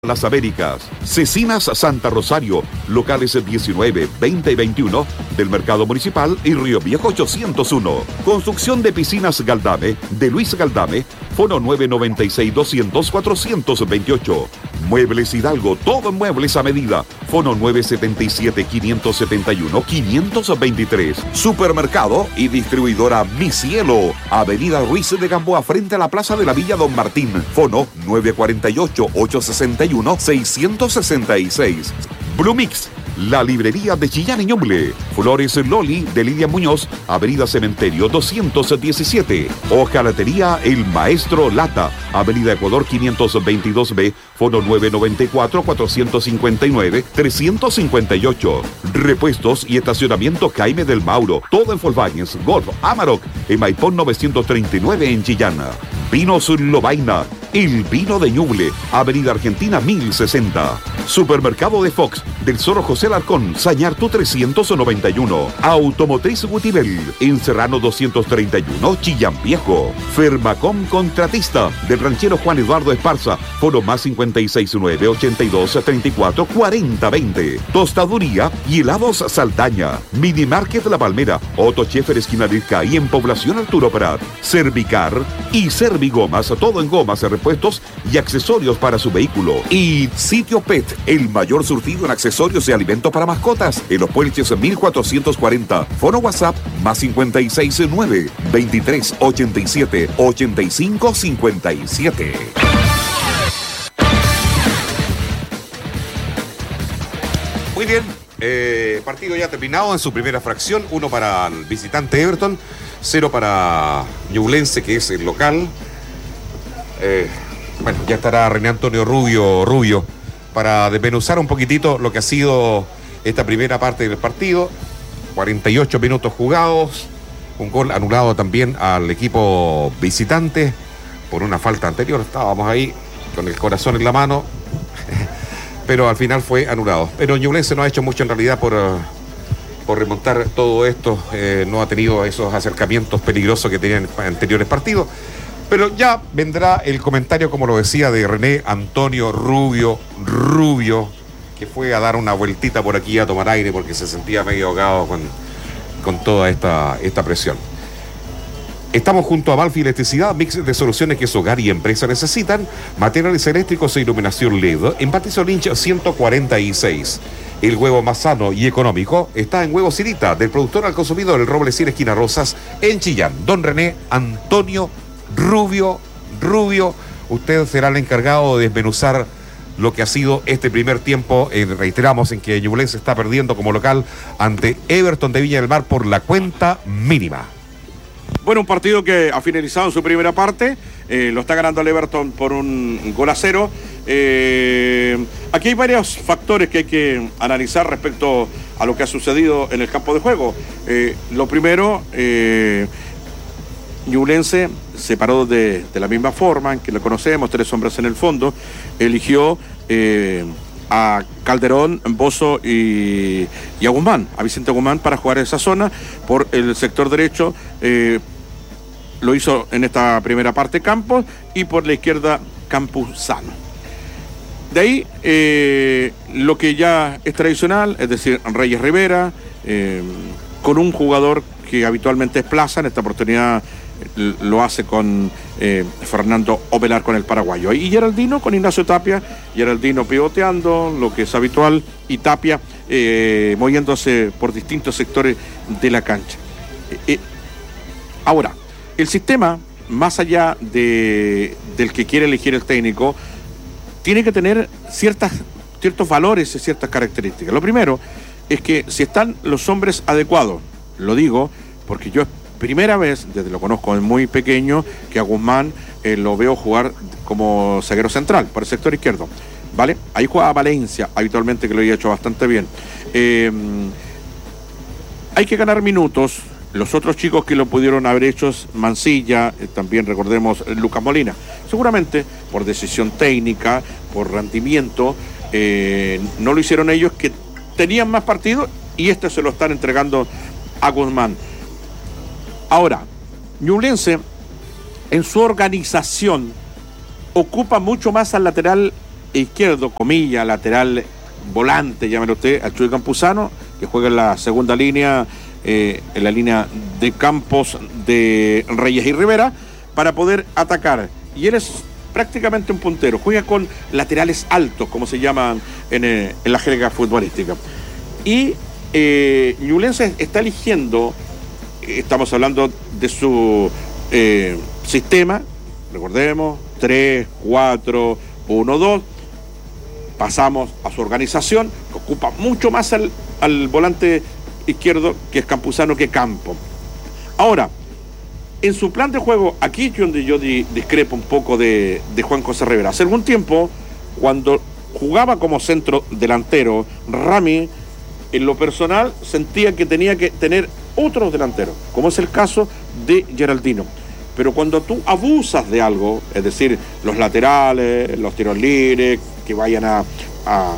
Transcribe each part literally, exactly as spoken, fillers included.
Las Américas, Cecinas Santa Rosario, locales diecinueve, veinte y veintiuno del Mercado Municipal y Río Viejo ochocientos uno. Construcción de piscinas Galdame, de Luis Galdame, fono nueve noventa y seis, doscientos, cuatrocientos veintiocho. Muebles Hidalgo, todo en muebles a medida, fono nueve setenta y siete, quinientos setenta y uno, quinientos veintitrés. Supermercado y distribuidora Mi Cielo, Avenida Ruiz de Gamboa frente a la Plaza de la Villa Don Martín, fono nueve cuarenta y ocho, ochocientos sesenta y uno, seiscientos sesenta y seis. Blumix, la librería de Chillán y Ñuble. Flores Loli de Lidia Muñoz, Avenida Cementerio doscientos diecisiete. Hojalatería El Maestro Lata, Avenida Ecuador quinientos veintidós B, fono nueve noventa y cuatro, cuatrocientos cincuenta y nueve, trescientos cincuenta y ocho. Repuestos y estacionamiento Jaime del Mauro, todo en Volkswagen, Golf, Amarok, en Maipón novecientos treinta y nueve en Chillán. Vinos Lobaina, el vino de Ñuble, Avenida Argentina mil sesenta. Supermercado de Fox, del Zorro José Larcón, Sañartu trescientos noventa y uno. Automotriz Gutibel, en Serrano doscientos treinta y uno, Chillán Viejo. Fermacom Contratista, del ranchero Juan Eduardo Esparza, foro más cincuenta y seis nueve, ochenta y dos, treinta y cuatro, cuarenta veinte. Tostaduría y helados Saldaña. Mini Market La Palmera, Otto Scheffer esquina Lirca y en Población Arturo Prat. Servicar y Servigomas, todo en gomas, repuestos y accesorios para su vehículo. Y Sitio Pet, el mayor surtido en accesorios y alimentos para mascotas, en los Puelches mil cuatrocientos cuarenta. Fono WhatsApp más cincuenta y seis nueve, veintitrés ochenta y siete, ochenta y cinco cincuenta y siete. Muy bien, eh, partido ya terminado en su primera fracción, uno para el visitante Everton, cero para Ñublense, que es el local. Eh, bueno, ya estará René Antonio Rubio, Rubio para desmenuzar un poquitito lo que ha sido esta primera parte del partido. cuarenta y ocho minutos jugados, un gol anulado también al equipo visitante por una falta anterior. Estábamos ahí con el corazón en la mano, pero al final fue anulado. Pero Ñublense no ha hecho mucho en realidad por, por remontar todo esto, eh, no ha tenido esos acercamientos peligrosos que tenían en anteriores partidos. Pero ya vendrá el comentario, como lo decía, de René Antonio Rubio, Rubio, que fue a dar una vueltita por aquí a tomar aire porque se sentía medio ahogado con, con toda esta, esta presión. Estamos junto a Balfi Electricidad, mix de soluciones que su hogar y empresa necesitan, materiales eléctricos e iluminación L E D, en Patricio Lynch ciento cuarenta y seis. El huevo más sano y económico está en Huevo Cirita, del productor al consumidor, el Roble Cien Esquina Rosas, en Chillán. Don René Antonio Rubio, Rubio, usted será el encargado de desmenuzar lo que ha sido este primer tiempo. Eh, reiteramos en que Ñublense está perdiendo como local ante Everton de Viña del Mar por la cuenta mínima. Bueno, un partido que ha finalizado en su primera parte, eh, lo está ganando el Everton por un gol a cero. Eh, aquí hay varios factores que hay que analizar respecto a lo que ha sucedido en el campo de juego. Eh, lo primero, eh, Ñublense se paró de, de la misma forma en que lo conocemos, tres hombres en el fondo, eligió eh, a Calderón, Bozo y, y a Guzmán, a Vicente Guzmán para jugar en esa zona por el sector derecho. Eh, lo hizo en esta primera parte Campos y por la izquierda Campuzano. De ahí eh, lo que ya es tradicional, es decir, Reyes Rivera, eh, con un jugador que habitualmente es Plaza, en esta oportunidad lo hace con eh, Fernando Ovelar, con el paraguayo, y Geraldino con Ignacio Tapia, Geraldino pivoteando, lo que es habitual, y Tapia eh, moviéndose por distintos sectores de la cancha. Eh, eh, ahora, el sistema, más allá de, del que quiere elegir el técnico, tiene que tener ciertas, ciertos valores y ciertas características. Lo primero es que si están los hombres adecuados, lo digo porque yo primera vez, desde lo conozco es muy pequeño, que a Guzmán eh, lo veo jugar como zaguero central, por el sector izquierdo, ¿vale? Ahí juega Valencia, habitualmente, que lo había hecho bastante bien. Eh, hay que ganar minutos. Los otros chicos que lo pudieron haber hecho, Mancilla, eh, también recordemos Lucas Molina, seguramente por decisión técnica, por rendimiento, eh, no lo hicieron ellos, que tenían más partidos, y este se lo están entregando a Guzmán. Ahora, Ñublense en su organización ocupa mucho más al lateral izquierdo, comilla, lateral, volante, llámelo usted, al Chuy Campuzano, que juega en la segunda línea, eh, en la línea de campos de Reyes y Rivera, para poder atacar. Y él es prácticamente un puntero, juega con laterales altos, como se llaman en, eh, en la jerga futbolística. Y eh, Ñublense está eligiendo, estamos hablando de su eh, sistema, recordemos, tres, cuatro, uno, dos, pasamos a su organización, que ocupa mucho más al, al volante izquierdo, que es Campuzano, que Campo. Ahora, en su plan de juego, aquí es donde yo di, discrepo un poco de, de Juan José Rivera. Hace algún tiempo, cuando jugaba como centro delantero, Rami, en lo personal, sentía que tenía que tener otros delanteros, como es el caso de Geraldino. Pero cuando tú abusas de algo, es decir, los laterales, los tiros libres, que vayan a, a,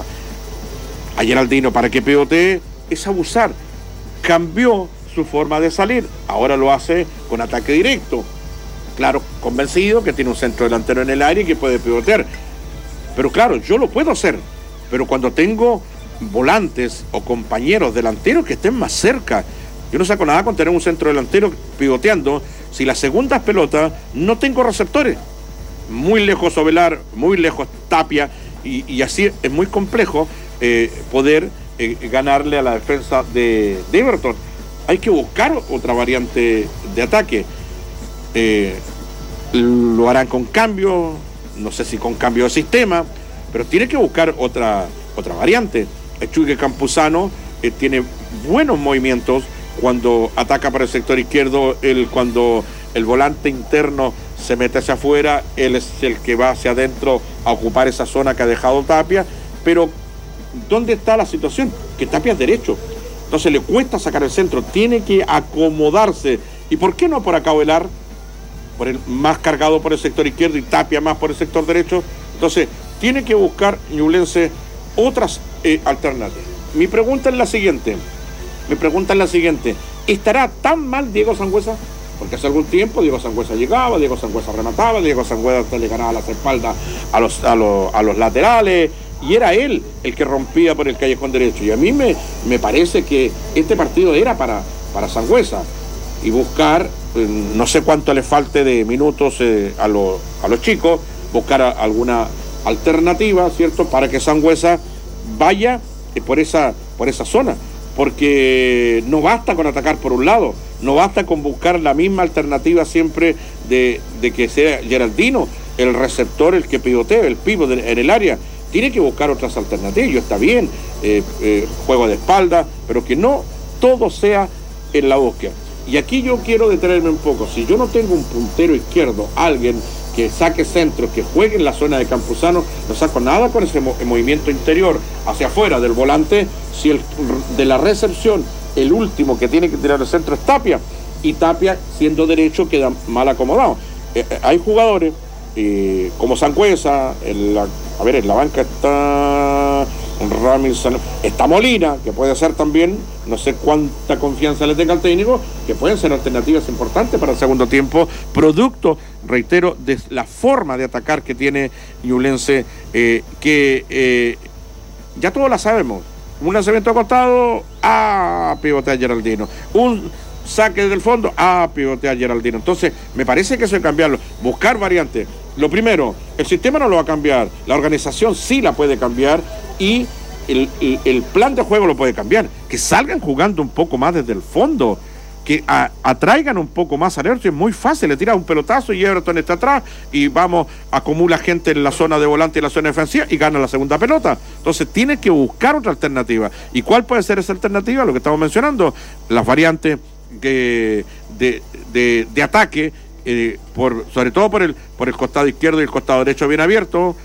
a Geraldino para que pivotee, es abusar. Cambió su forma de salir, ahora lo hace con ataque directo. Claro, convencido que tiene un centro delantero en el aire y que puede pivotear. Pero claro, yo lo puedo hacer, pero cuando tengo volantes o compañeros delanteros que estén más cerca. Yo no saco nada con tener un centro delantero pivoteando si las segundas pelotas no tengo receptores. Muy lejos Ovelar, muy lejos Tapia, y, y así es muy complejo eh, poder eh, ganarle a la defensa de, de Everton. Hay que buscar otra variante de ataque. Eh, lo harán con cambio, no sé si con cambio de sistema, pero tiene que buscar otra, otra variante. El Chuy Campuzano eh, tiene buenos movimientos cuando ataca por el sector izquierdo, él, cuando el volante interno se mete hacia afuera, él es el que va hacia adentro a ocupar esa zona que ha dejado Tapia. Pero ¿dónde está la situación? Que Tapia es derecho, entonces le cuesta sacar el centro, tiene que acomodarse. ¿Y por qué no por acá Ovelar? Por el más cargado por el sector izquierdo y Tapia más por el sector derecho. Entonces tiene que buscar Ñublense otras eh, alternativas. Mi pregunta es la siguiente, mi pregunta es la siguiente, ¿estará tan mal Diego Sangüesa? Porque hace algún tiempo Diego Sangüesa llegaba, Diego Sangüesa remataba, Diego Sangüesa le ganaba las espaldas a los, a los, a los laterales, y era él el que rompía por el callejón derecho. Y a mí me, me parece que este partido era para, para Sangüesa, y buscar, eh, no sé cuánto le falte de minutos eh, a, lo, a los chicos, buscar a, alguna alternativa, ¿cierto?, para que Sangüesa vaya eh, por esa, por esa zona. Porque no basta con atacar por un lado, no basta con buscar la misma alternativa siempre de, de que sea Geraldino el receptor, el que pivotea, el pivot en el área. Tiene que buscar otras alternativas. Yo está bien, eh, eh, juego de espalda, pero que no todo sea en la búsqueda. Y aquí yo quiero detenerme un poco. Si yo no tengo un puntero izquierdo, alguien que saque centro, que juegue en la zona de Campuzano, no saco nada con ese mo- movimiento interior hacia afuera del volante, si el de la recepción, el último que tiene que tirar el centro es Tapia, y Tapia, siendo derecho, queda mal acomodado. Eh, eh, hay jugadores eh, como Sangüesa, en la, a ver, en la banca está Ramis, está Molina, que puede ser también, no sé cuánta confianza le tenga al técnico, que pueden ser alternativas importantes para el segundo tiempo, producto, reitero, de la forma de atacar que tiene Ñublense, eh, que eh, ya todos la sabemos. Un lanzamiento acostado, ah, pivotea Geraldino. Un saque del fondo, ah, pivotea Geraldino. Entonces, me parece que eso hay que cambiarlo, buscar variantes. Lo primero, el sistema no lo va a cambiar, la organización sí la puede cambiar, y el, el, el plan de juego lo puede cambiar. Que salgan jugando un poco más desde el fondo, que a, atraigan un poco más al Everton. Es muy fácil, le tiras un pelotazo y Everton está atrás y vamos, acumula gente en la zona de volante y en la zona defensiva y gana la segunda pelota. Entonces tiene que buscar otra alternativa. ¿Y cuál puede ser esa alternativa? Lo que estamos mencionando, las variantes de, de, de, de ataque, eh, por, sobre todo por el, por el costado izquierdo y el costado derecho bien abierto.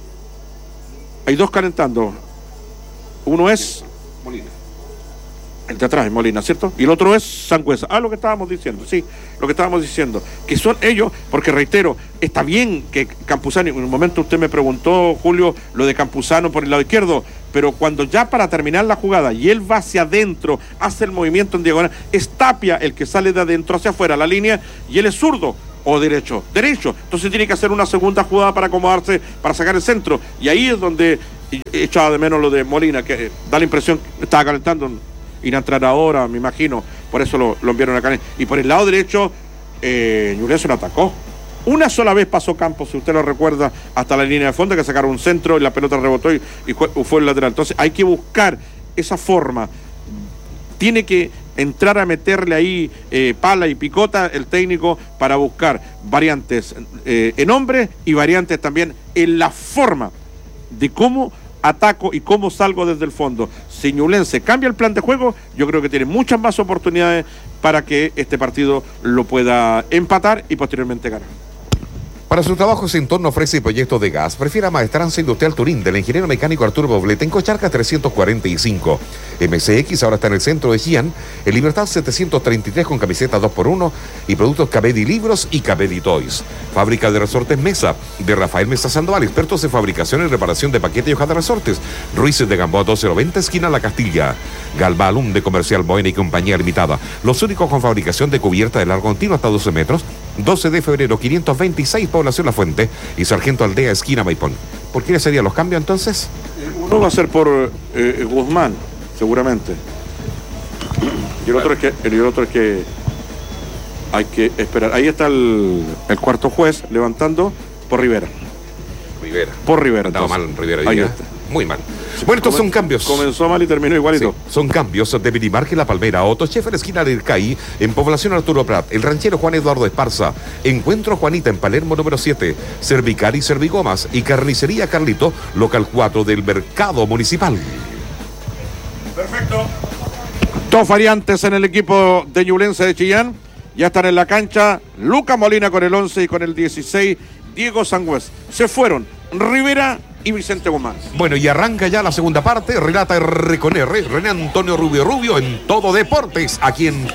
Hay dos calentando. Uno es Molina, el de atrás es Molina, ¿cierto? Y el otro es Sangüesa. Ah, lo que estábamos diciendo, sí, lo que estábamos diciendo, que son ellos, porque reitero, está bien que Campuzano, en un momento usted me preguntó, Julio, lo de Campuzano por el lado izquierdo, pero cuando ya para terminar la jugada y él va hacia adentro, hace el movimiento en diagonal, es Tapia el que sale de adentro hacia afuera la línea, y él es zurdo. o derecho? Derecho. Entonces tiene que hacer una segunda jugada para acomodarse, para sacar el centro. Y ahí es donde echaba de menos lo de Molina, que da la impresión que estaba calentando, ir a entrar ahora, me imagino. Por eso lo, lo enviaron acá. Y por el lado derecho, eh, Ñublense lo atacó. Una sola vez pasó Campos, si usted lo recuerda, hasta la línea de fondo, que sacaron un centro y la pelota rebotó y, y fue el lateral. Entonces hay que buscar esa forma. Tiene que entrar a meterle ahí eh, pala y picota el técnico para buscar variantes eh, en hombres y variantes también en la forma de cómo ataco y cómo salgo desde el fondo. Si Ñublense cambia el plan de juego, yo creo que tiene muchas más oportunidades para que este partido lo pueda empatar y posteriormente ganar. Para sus trabajos en torno ofrece proyectos de gas. Prefiera Maestranza Industrial Turín del ingeniero mecánico Arturo Boblete en Cocharca trescientos cuarenta y cinco. M C X ahora está en el centro de Chillán, en Libertad setecientos treinta y tres con camiseta dos por uno y productos Cabedi Libros y Cabedi Toys. Fábrica de resortes Mesa, de Rafael Mesa Sandoval, expertos en fabricación y reparación de paquetes y hojas de resortes. Ruiz de Gamboa doce noventa, esquina La Castilla. Galbalum de Comercial Boena y Compañía Limitada. Los únicos con fabricación de cubierta de largo continuo hasta doce metros. doce de febrero, quinientos veintiséis, Población La Fuente y Sargento Aldea, esquina Maipón. ¿Por quiénes serían los cambios entonces? Uno va a ser por eh, Guzmán, seguramente. Y el otro es que, el otro es que hay que esperar. Ahí está el, el cuarto juez levantando por Rivera. Rivera. Por Rivera. Estaba mal Rivera. Ahí está. Muy mal. Bueno, estos son cambios. Comenzó mal y terminó igualito. Sí, son cambios de Minimarque La Palmera, Autochef en la esquina del C A I, en Población Arturo Prat, el ranchero Juan Eduardo Esparza, Encuentro Juanita en Palermo número siete, Cervicar y Servigomas y Carnicería Carlito, local cuatro del Mercado Municipal. Perfecto. Dos variantes en el equipo de Ñublense de Chillán. Ya están en la cancha Lucas Molina con el once y con el dieciséis Diego Sangüés. Se fueron Rivera y Vicente Guzmán. Bueno, y arranca ya la segunda parte. Relata R con R, René Antonio Rubio Rubio en Todo Deportes, aquí en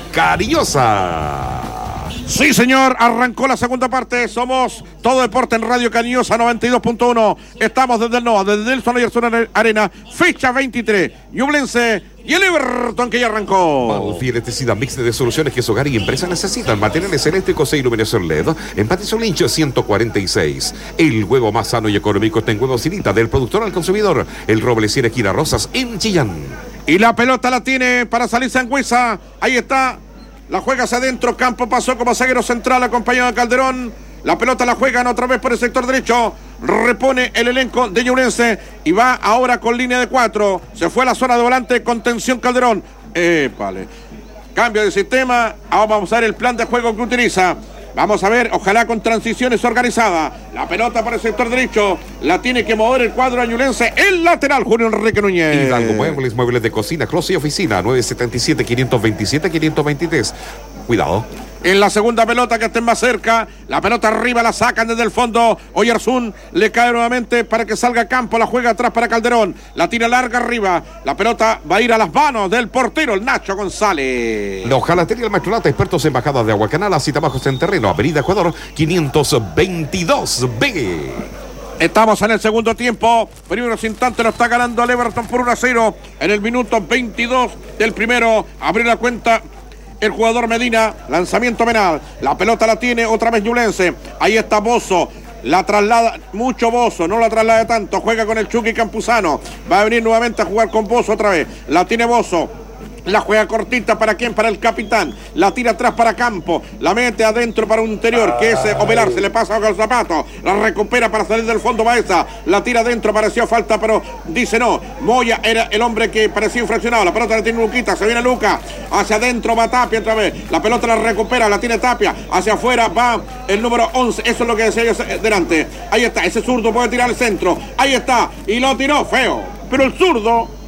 Cariñosa. Sí, señor, arrancó la segunda parte. Somos Todo Deporte en Radio Cariñosa noventa y dos punto uno. Estamos desde el NOA, desde Nelson Oyarzún Arena, fecha veintitrés. Ñublense y el Everton que ya arrancó. Malfi Electricidad, mix de soluciones que su hogar y empresa necesitan. Materiales eléctricos e iluminación L E D. En Patricio Lynch ciento cuarenta y seis. El huevo más sano y económico está en Huevo Cinita, del productor al consumidor. El Roble Cien Esquina Rosas en Chillán. Y la pelota la tiene para salir Sangüesa. Ahí está. La juega hacia adentro. Campo pasó como zaguero central acompañado de Calderón. La pelota la juegan otra vez por el sector derecho. Repone el elenco de Ñublense y va ahora con línea de cuatro. Se fue a la zona de volante, contención Calderón. Épale. Cambio de sistema. Ahora vamos a ver el plan de juego que utiliza. Vamos a ver, ojalá con transiciones organizadas. La pelota para el sector derecho. La tiene que mover el cuadro Ñublense. El lateral, Julio Enrique Núñez. Hidalgo Muebles, muebles de cocina, closet y oficina. nueve setenta y siete, quinientos veintisiete, quinientos veintitrés. Cuidado. En la segunda pelota que estén más cerca. La pelota arriba la sacan desde el fondo. Oyarzún le cae nuevamente para que salga a campo. La juega atrás para Calderón. La tira larga arriba. La pelota va a ir a las manos del portero, el Nacho González. La hojalatería El Maestro Lata, expertos en bajadas de agua canal, así trabajos en terreno. Avenida Ecuador, quinientos veintidós B. Estamos en el segundo tiempo. Primeros instantes lo está ganando el Everton por uno a cero. En el minuto veintidós del primero. Abrió la cuenta el jugador Medina, lanzamiento penal, la pelota la tiene otra vez Ñublense, ahí está Bozo, la traslada, mucho Bozo, no la traslada tanto, juega con el Chucky Campuzano, va a venir nuevamente a jugar con Bozo otra vez, la tiene Bozo, la juega cortita, ¿para quién? Para el capitán, la tira atrás para Campo, la mete adentro para un interior, que es Ovelar, se le pasa con el zapato, la recupera para salir del fondo Baeza, la tira adentro, pareció falta, pero dice no, Moya era el hombre que parecía infraccionado, la pelota la tiene Luquita, se viene Luca, hacia adentro va Tapia otra vez, la pelota la recupera, la tiene Tapia, hacia afuera va el número once, eso es lo que decía yo delante, ahí está, ese zurdo puede tirar al centro, ahí está, y lo tiró feo, pero el zurdo,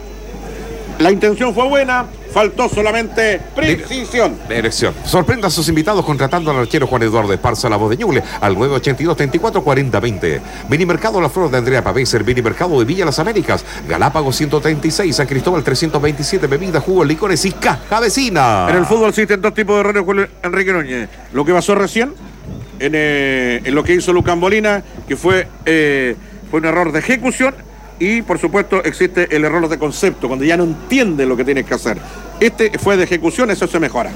la intención fue buena, faltó solamente precisión. Dirección. Sorprenda a sus invitados contratando al arquero Juan Eduardo Esparza, la voz de Ñuble, al nueve ochenta y dos, treinta y cuatro, cuarenta, veinte. Minimercado La Flor de Andrea Pavés, Minimercado de Villa Las Américas, Galápagos ciento treinta y seis, San Cristóbal trescientos veintisiete, bebidas, jugos, licores y caja vecina. En el fútbol existen dos tipos de errores, Julio Enrique Núñez. Lo que pasó recién, en, eh, en lo que hizo Lucas Molina, que fue, eh, fue un error de ejecución. Y, por supuesto, existe el error de concepto, cuando ya no entiende lo que tienes que hacer. Este fue de ejecución, eso se mejora.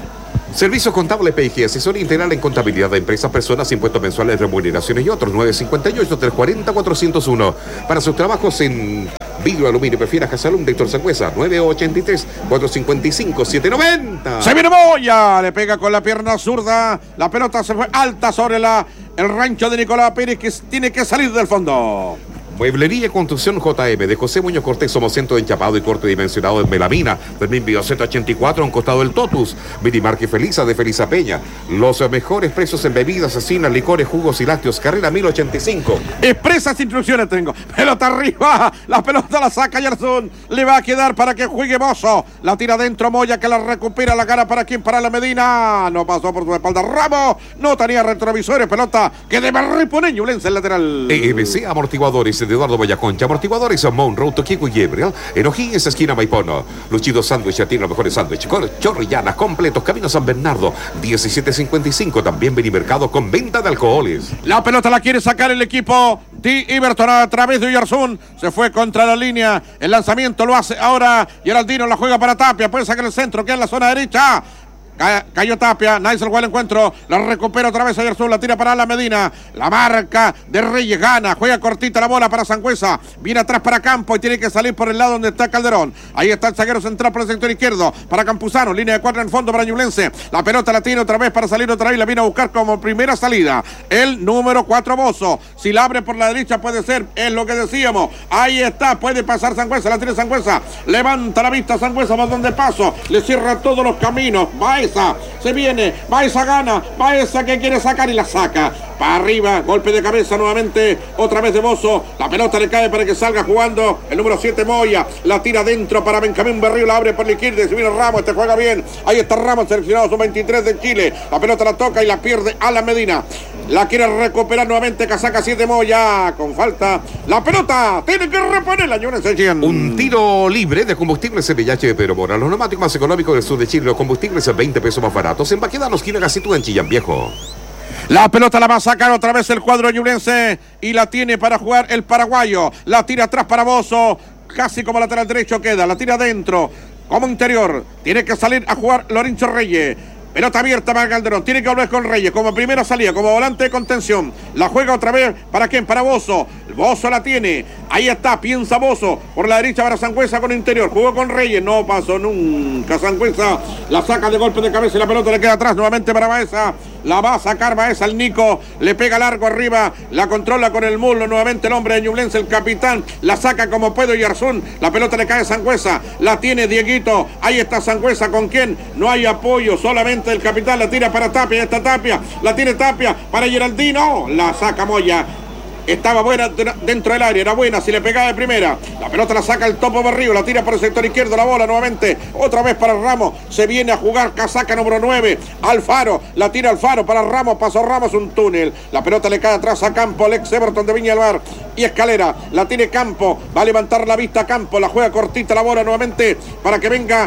Servicios Contables P I G, asesoría integral en contabilidad de empresas, personas, impuestos mensuales, remuneraciones y otros. Nueve cinco ocho, tres cuatro cero, cuatro cero uno. Para sus trabajos en vidrio, aluminio, prefiera Casalum, Héctor Sangüesa. Nueve ocho tres, cuatro cinco cinco, siete nueve cero. Se viene Moya, le pega con la pierna zurda. La pelota se fue alta sobre la, el rancho de Nicolás Pérez, que tiene que salir del fondo. Mueblería y Construcción J M de José Muñoz Cortés. Somos centro de enchapado y corte dimensionado en melamina. Fermín Bio ciento ochenta y cuatro, a un costado del Totus. Minimarque Felisa de Felisa Peña. Los mejores precios en bebidas, asesinas, licores, jugos y lácteos. Carrera mil ochenta y cinco. Expresas instrucciones tengo. Pelota arriba. La pelota la saca Yarzún. Le va a quedar para que juegue Bozo. La tira dentro Moya, que la recupera la cara para quien, para la Medina. No pasó por su espalda Ramos. No tenía retrovisores. Pelota que debe reponer Ñublense el lateral. E M C Amortiguadores de Eduardo Boyaconcha. Amortiguadores Monroe, Toquico y Gabriel. En O'Higgins, esquina Maipono. Luchido Sándwich, ya tiene los mejores sándwiches. Chorrillana, completos. Camino San Bernardo, diecisiete cincuenta y cinco. También Benimercado con venta de alcoholes. La pelota la quiere sacar el equipo de Iberton a través de Oyarzún. Se fue contra la línea. El lanzamiento lo hace ahora Geraldino. La juega para Tapia. Puede sacar el centro, que es la zona derecha. Cayó Tapia, Nice el buen encuentro, la recupera otra vez Ayerzún, la tira para la Medina, la marca de Reyes, gana, juega cortita la bola para Sangüesa, viene atrás para Campo y tiene que salir por el lado donde está Calderón. Ahí está el zaguero central por el sector izquierdo para Campuzano, línea de cuatro en fondo para Ñublense, la pelota la tiene otra vez para salir otra vez, la viene a buscar como primera salida el número cuatro Bozo. Si la abre por la derecha puede ser, es lo que decíamos, ahí está, puede pasar Sangüesa, la tiene Sangüesa, levanta la vista Sangüesa, va donde paso, le cierra todos los caminos, Baeza, se viene, Baeza gana, Baeza que quiere sacar y la saca, para arriba, golpe de cabeza nuevamente, otra vez de Bozo, la pelota le cae para que salga jugando el número siete Moya, la tira dentro para Benjamín Berrío, la abre por la izquierda, se viene Ramos, este juega bien, ahí está Ramos, seleccionado sub veintitrés de Chile, la pelota la toca y la pierde a la Medina, la quiere recuperar nuevamente Casaca siete Moya, con falta, la pelota tiene que reponer la Ñublense. Un tiro libre de combustibles C B H de Pedro Mora, los neumáticos más económicos del sur de Chile, los combustibles a veinte pesos más baratos, en Baquedano, esquina Gasitú, en Chillán Viejo. La pelota la va a sacar otra vez el cuadro ñublense y la tiene para jugar el paraguayo. La tira atrás para Bozo, casi como lateral derecho queda, la tira adentro, como interior. Tiene que salir a jugar Lorenzo Reyes. Pelota abierta para Calderón, tiene que volver con Reyes como primera salida, como volante de contención. La juega otra vez, ¿para quién? Para Bozo. Bozo la tiene, ahí está, piensa Bozo. Por la derecha para Sangüesa con interior, jugó con Reyes, no pasó nunca. Sangüesa la saca de golpe de cabeza y la pelota le queda atrás nuevamente para Baeza. La va a sacar Baeza al Nico, le pega largo arriba, la controla con el muslo nuevamente el hombre de Ñublense, el capitán. La saca como puede Oyarzún, la pelota le cae a Sangüesa, la tiene Dieguito. Ahí está Sangüesa, ¿con quién? No hay apoyo, solamente el capitán la tira para Tapia, ya está Tapia, la tiene Tapia para Geraldino, la saca Moya. Estaba buena dentro del área, era buena, si le pegaba de primera. La pelota la saca el Topo Berrío, la tira por el sector izquierdo, la bola nuevamente, otra vez para Ramos, se viene a jugar Casaca número nueve, Alfaro, la tira Alfaro para Ramos, pasó Ramos un túnel, la pelota le cae atrás a Campo, el ex Everton de Viña del Mar, y Escalera, la tiene Campo, va a levantar la vista Campo, la juega cortita la bola nuevamente, para que venga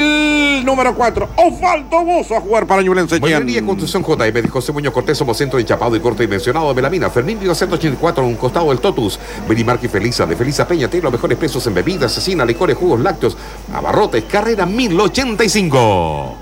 el número cuatro, Osvaldo Bozo a jugar para Ñublense. Mueblería y Construcción J M de José Muñoz Cortés, somos centro de enchapado y corte dimensionado de melamina, Fermín Bio ciento ochenta y cuatro, a un costado del Totus. Minimarque Felisa de Felisa Peña tiene los mejores precios en bebidas, asesinas, licores, jugos, lácteos, abarrotes, carrera mil ochenta y cinco.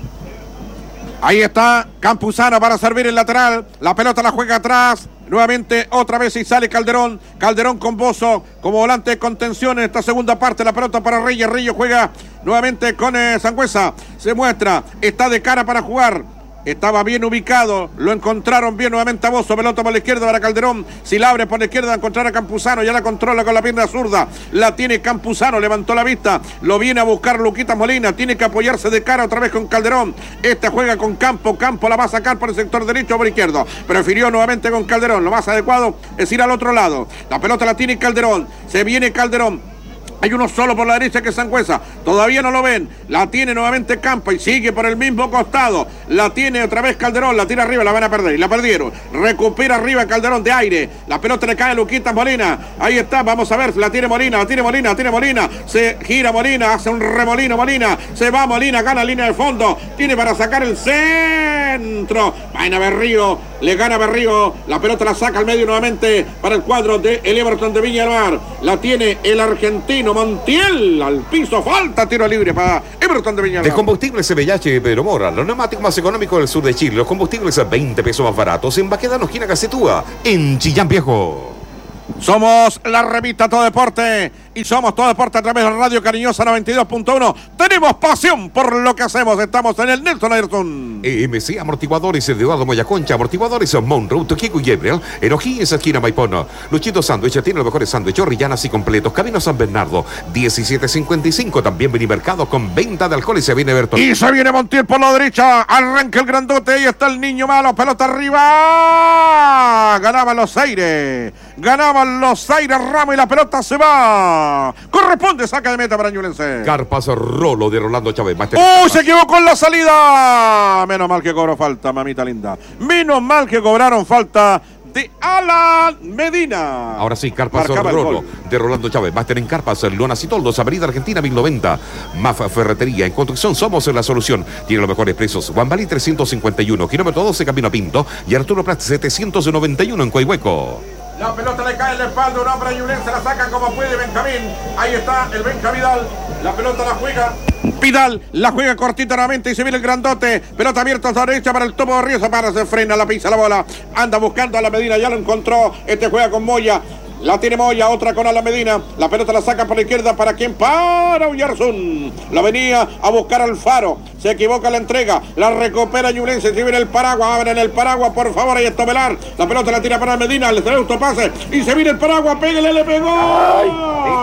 Ahí está Campuzano para servir el lateral, la pelota la juega atrás, nuevamente otra vez y sale Calderón, Calderón con Bozo como volante de contención en esta segunda parte, la pelota para Reyes, Reyes juega nuevamente con eh, Sangüesa, se muestra, está de cara para jugar. Estaba bien ubicado, lo encontraron bien nuevamente a Bozo, pelota por la izquierda para Calderón, si la abre por la izquierda a encontrar a Campuzano, ya la controla con la pierna zurda, la tiene Campuzano, levantó la vista, lo viene a buscar Luquita Molina, tiene que apoyarse de cara otra vez con Calderón, este juega con Campo, Campo la va a sacar por el sector derecho o por izquierdo, prefirió nuevamente con Calderón, lo más adecuado es ir al otro lado, la pelota la tiene Calderón, se viene Calderón. Hay uno solo por la derecha que es Sangüesa. Todavía no lo ven. La tiene nuevamente Campo y sigue por el mismo costado. La tiene otra vez Calderón. La tira arriba, la van a perder. Y la perdieron. Recupera arriba Calderón de aire. La pelota le cae a Luquita Molina. Ahí está, vamos a ver. La tiene Molina, la tiene Molina, la tiene Molina. Se gira Molina, hace un remolino Molina. Se va Molina, gana línea de fondo. Tiene para sacar el centro. Vaina Berrío, le gana Berrío. La pelota la saca al medio nuevamente para el cuadro de el Everton de Viña del Mar. La tiene el argentino Montiel al piso, falta, tiro libre para Everton de Viña. De combustibles C B H de Pedro Mora, los neumáticos más económicos del sur de Chile, los combustibles a veinte pesos más baratos en Baquedano, esquina Gacetúa, en Chillán Viejo. Somos la revista Todo Deporte y somos Todo Deporte a través de Radio Cariñosa noventa y dos punto uno. Tenemos pasión por lo que hacemos. Estamos en el Nelson Ayrton. E M C Amortiguadores de Eduardo Moyaconcha, Amortiguadores Monroe, Toquico y Gabriel, en O'Higgins, esquina Maipón. Luchito Sándwich tiene los mejores sándwiches orrillanas y completos. Camino San Bernardo, diecisiete cincuenta y cinco. También Mercado con venta de alcohol y se viene Everton. Y se viene Montiel por la derecha. Arranca el grandote. Ahí está el niño malo. Pelota arriba. Ganaba los aires. Ganaban los aires Ramos y la pelota se va. Corresponde, saca de meta para Ñublense. Carpas Rolo de Rolando Chávez. ¡Uy! Se equivocó en la salida. Menos mal que cobró falta, mamita linda. Menos mal que cobraron falta de Alan Medina. Ahora sí, Carpas Rolo de Rolando Chávez. Máster en Carpas, Lonas y Toldos, Avenida Argentina mil noventa. Mafa Ferretería. En construcción somos la solución. Tiene los mejores precios. Juan Balí trescientos cincuenta y uno, kilómetro doce, Camino a Pinto. Y Arturo Prat setecientos noventa y uno en Coihueco. La pelota le cae en la espalda, un hombre Ñublense la saca como puede Benjamín. Ahí está el Benja Vidal. La pelota la juega Vidal, la juega cortita nuevamente y se viene el grandote. Pelota abierta a la derecha para el Topo de Ríos. Para, se frena, la pisa la bola. Anda buscando a la Medina, ya lo encontró. Este juega con Moya. La tiene Moya, otra con Alan Medina. La pelota la saca por la izquierda. ¿Para quién? Para Uyarzún. La venía a buscar al Faro. Se equivoca la entrega. La recupera Ñublense. Si viene el paraguas. Abren el paraguas, por favor. Ahí está Velar. La pelota la tira para Medina. Le trae autopase. Y se viene el paraguas. Pégale, le pegó. Ay,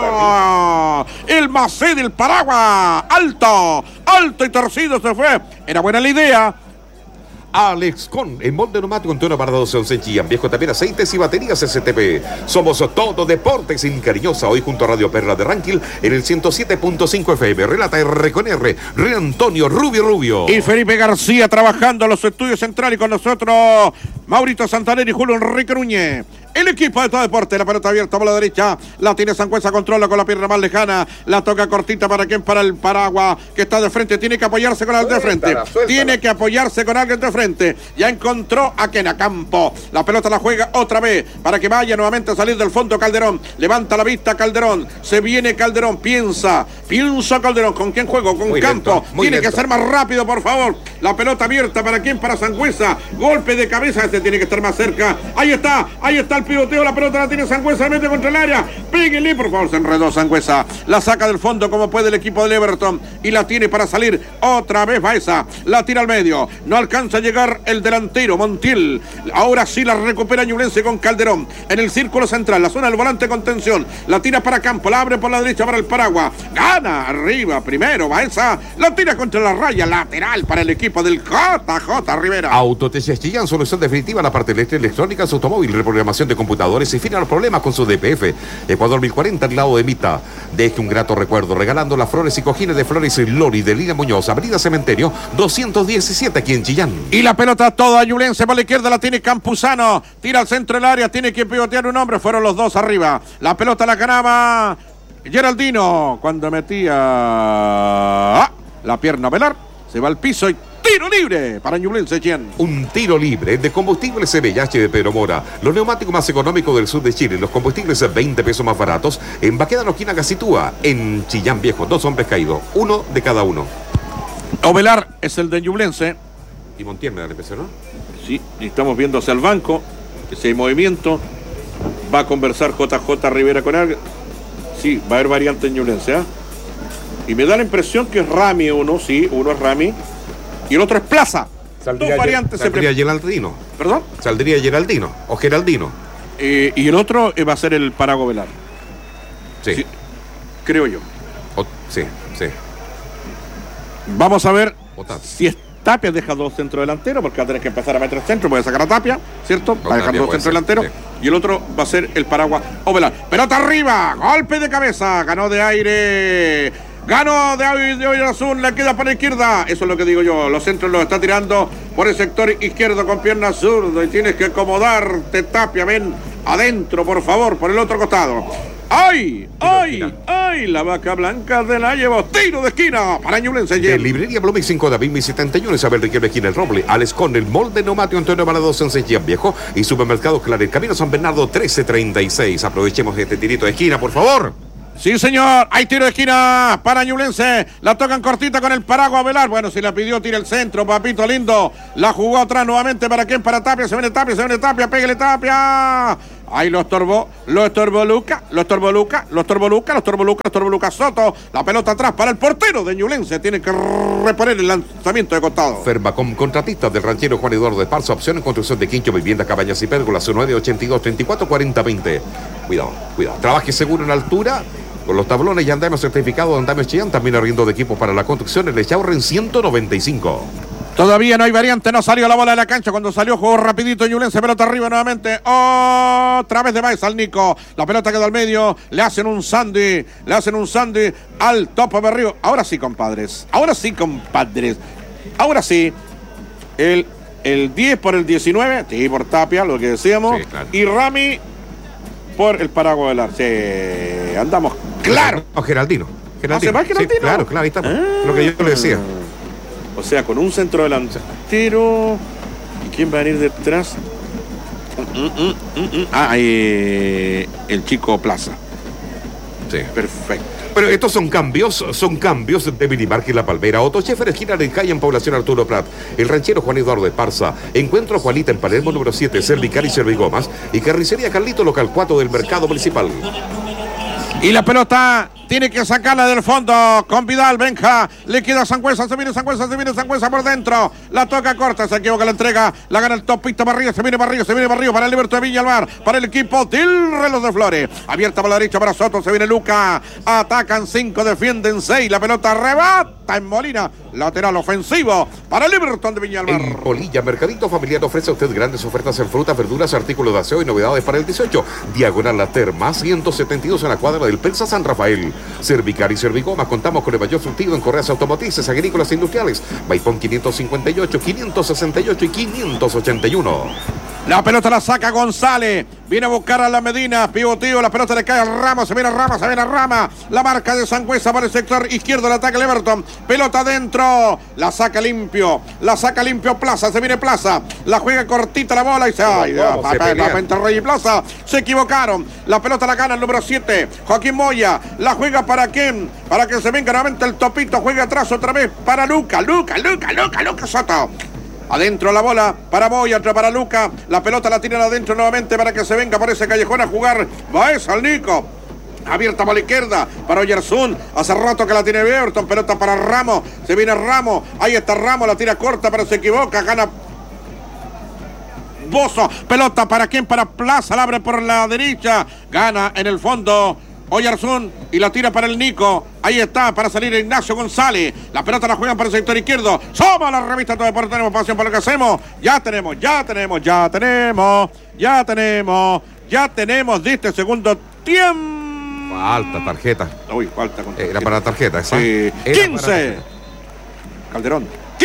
el Macé del paraguas. Alto. Alto y torcido se fue. Era buena la idea. Alex Con, en molde neumático en tono para dos en Chillán Viejo, también aceites y baterías S T P. Somos Todo Deportes en Cariñosa, hoy junto a Radio Perla de Ranquil en el ciento siete punto cinco F M. Relata R con R, Re Antonio Rubio Rubio. Y Felipe García trabajando en los estudios centrales y con nosotros Maurito Santander y Julio Enrique Núñez. El equipo de Todo Deporte, la pelota abierta por la derecha, la tiene Sangüesa, controla con la pierna más lejana, la toca cortita para quien, para el paraguas que está de frente, tiene que apoyarse con alguien de frente, suéltala. Tiene que apoyarse con alguien de frente, ya encontró a Kenacampo, la pelota la juega otra vez, para que vaya nuevamente a salir del fondo Calderón, levanta la vista Calderón, se viene Calderón, piensa, piensa Calderón, ¿con quién juego? Con muy Campo, lento, tiene lento. Que ser más rápido por favor, la pelota abierta para quien, para Sangüesa, golpe de cabeza, este tiene que estar más cerca, ahí está, ahí está el piloteo, la pelota la tiene Sangüesa, mete contra el área, píguele, por favor, se enredó Sangüesa, la saca del fondo como puede el equipo del Everton y la tiene para salir, otra vez Baeza, la tira al medio, no alcanza a llegar el delantero Montiel, ahora sí la recupera Ñublense con Calderón, en el círculo central, la zona del volante de contención, la tira para Campo, la abre por la derecha para el paraguas, gana arriba primero Baeza, la tira contra la raya, lateral para el equipo del J J Rivera. Autotesis Chillán, solución definitiva en la parte electrónica, su automóvil, reprogramación de computadores y fin a los problemas con su D P F. Ecuador mil cuarenta al lado de Mita. Deje un grato recuerdo regalando las flores y cojines de Flores y Lori de Lina Muñoz, Avenida Cementerio doscientos diecisiete aquí en Chillán. Y la pelota toda Ñublense por la izquierda la tiene Campuzano, tira al centro del área, tiene que pivotear un hombre, fueron los dos arriba. La pelota la ganaba Geraldino cuando metía ah, la pierna a Velar, se va al piso y tiro libre para Ñublense, Chillán. Un tiro libre de combustible C B H de Pedro Mora. Los neumáticos más económicos del sur de Chile. Los combustibles veinte pesos más baratos. En Baquedano, esquina Gacitúa, en Chillán Viejo. Dos hombres caídos. Uno de cada uno. Ovelar es el de Ñublense. Y Montiel me da la impresión, ¿no? Sí, y estamos viendo hacia el banco. Que si hay movimiento, va a conversar J J Rivera con alguien. Sí, va a haber variante en Ñublense, ¿eh? Y me da la impresión que es Rami uno, sí, uno es Rami. Y el otro es Plaza. Saldría Dos variantes. Saldría se pre... Geraldino. ¿Perdón? Saldría Geraldino o Geraldino. Eh, y el otro va a ser el Parago Velar. Sí. sí. Creo yo. O, sí, sí. Vamos a ver si es Tapia deja dos centrodelanteros, porque va a tener que empezar a meter centro, puede sacar a Tapia, ¿cierto? Va a dejar dos centrodelanteros. Sí. Y el otro va a ser el Paraguas o Velar. Pelota arriba, golpe de cabeza, ganó de aire. Ganó de hoy de hoy azul, le queda para la izquierda. Eso es lo que digo yo. Los centros los está tirando por el sector izquierdo con pierna zurda. Y tienes que acomodarte, Tapia. Ven adentro, por favor, por el otro costado. ¡Ay! ¡Ay! ¡Ay! La vaca blanca de la llevó. Tiro de esquina para Ñublense. De librería Blooming cinco David mi setenta y uno, Isabel Riquelme, esquina El Roble. Alex con el molde neumático Antonio Balados en Chillán Viejo. Y supermercado Claret, camino San Bernardo trece treinta y seis. Aprovechemos este tirito de esquina, por favor. Sí, señor. Hay tiro de esquina para Ñublense. La tocan cortita con el paraguas Velar. Bueno, si la pidió, tira el centro, papito lindo. La jugó atrás nuevamente. ¿Para quién? Para Tapia. Se viene Tapia, se viene Tapia. Pégale Tapia. Ahí lo estorbó, lo estorbó Luca, lo estorbó Luca, lo estorbó Luca, lo estorbó Luca, lo estorbó Luca Soto. La pelota atrás para el portero de Ñublense. Tiene que reponer el lanzamiento de costado. Ferma con contratistas del ranchero Juan Eduardo de Parza. Opción en construcción de quincho, vivienda, cabañas y pérgolas. nueve ochenta y dos, treinta y cuatro, cuarenta, veinte. Cuidado, cuidado. Trabaje seguro en altura. Con los tablones y andamios certificados de Andamios Chillán. También arriendo de equipo para la construcción. El Echaurren ciento noventa y cinco. Todavía no hay variante, no salió la bola de la cancha. Cuando salió, jugó rapidito Ñublense, pelota arriba nuevamente. Otra vez de Baez al Nico. La pelota quedó al medio. Le hacen un sandy. Le hacen un sandy al Topo Berrío. Ahora sí, compadres. Ahora sí, compadres. Ahora sí. El, el diez por el diecinueve. Sí, por Tapia, lo que decíamos. Sí, claro. Y Rami por el paraguas Velar. Sí, andamos claro. No, Geraldino. Geraldino. ¿Hace más Geraldino? Sí, claro, claro, ahí está. Ah. Lo que yo le decía. O sea, con un centro delantero. ¿Y quién va a venir detrás? Mm, mm, mm, mm. Ah, eh, el chico Plaza. Sí. Perfecto. Pero estos son cambios, son cambios de Minimarket La Palmera. Otto Scheffer, esquina de calle en Población Arturo Prat. El ranchero Juan Eduardo de Parza. Encuentro Juanita en Palermo número siete, Cervicar y Servigomas. Y Carnicería Carlito, local cuatro del Mercado Municipal. Y la pelota tiene que sacarla del fondo con Vidal, Benja, le queda Sangüesa, se viene Sangüesa, se viene Sangüesa por dentro, la toca corta, se equivoca la entrega, la gana el topista Barrio, se viene Barrio, se viene Barrio para el Liberto de Viña del Mar, para el equipo del Reloj de Flores, abierta para la derecha para Soto, se viene Luca, atacan cinco, defienden seis, la pelota rebata en Molina, lateral ofensivo para el Liberton de Viña del Mar. En Polilla, Mercadito Familiar ofrece a usted grandes ofertas en frutas, verduras, artículos de aseo y novedades para el dieciocho, diagonal La Terma, ciento setenta y dos en la cuadra del Pelsa San Rafael. Cervicar y Servigomas, contamos con el mayor surtido en correas automotrices, agrícolas e industriales. Maipón quinientos cincuenta y ocho, quinientos sesenta y ocho y quinientos ochenta y uno. La pelota la saca González. Viene a buscar a la Medina. Pivoteo. La pelota le cae a Ramos. Se viene a Ramos. Se viene a Rama. La marca de Sangüesa para el sector izquierdo. El ataque de Everton. Pelota adentro. La saca limpio. La saca limpio Plaza. Se viene Plaza. La juega cortita la bola y se. Ay, Rey y Plaza. Se equivocaron. La pelota la gana el número siete. Joaquín Moya. La juega para quién. Para que se venga nuevamente el Topito. Juega atrás otra vez para Luca. Luca, Luca, Luca, Luca Soto. Adentro la bola para Moya, otra para Luca. La pelota la tiran adentro nuevamente para que se venga por ese callejón a jugar. Baez al Nico. Abierta por la izquierda para Oyarzún. Hace rato que la tiene Everton. Pelota para Ramos. Se viene Ramos. Ahí está Ramos. La tira corta, pero se equivoca. Gana Bozo. Pelota para quién? Para Plaza. La abre por la derecha. Gana en el fondo Oyarzún y la tira para el Nico. Ahí está, para salir Ignacio González. La pelota la juegan para el sector izquierdo. Somos la revista Todo Deporte, tenemos pasión por lo que hacemos. Ya tenemos, ya tenemos, ya tenemos, ya tenemos, ya tenemos de este segundo tiempo. Falta tarjeta. Uy, falta con tarjeta. Era para tarjeta, ¿sí? Sí. quince. Calderón.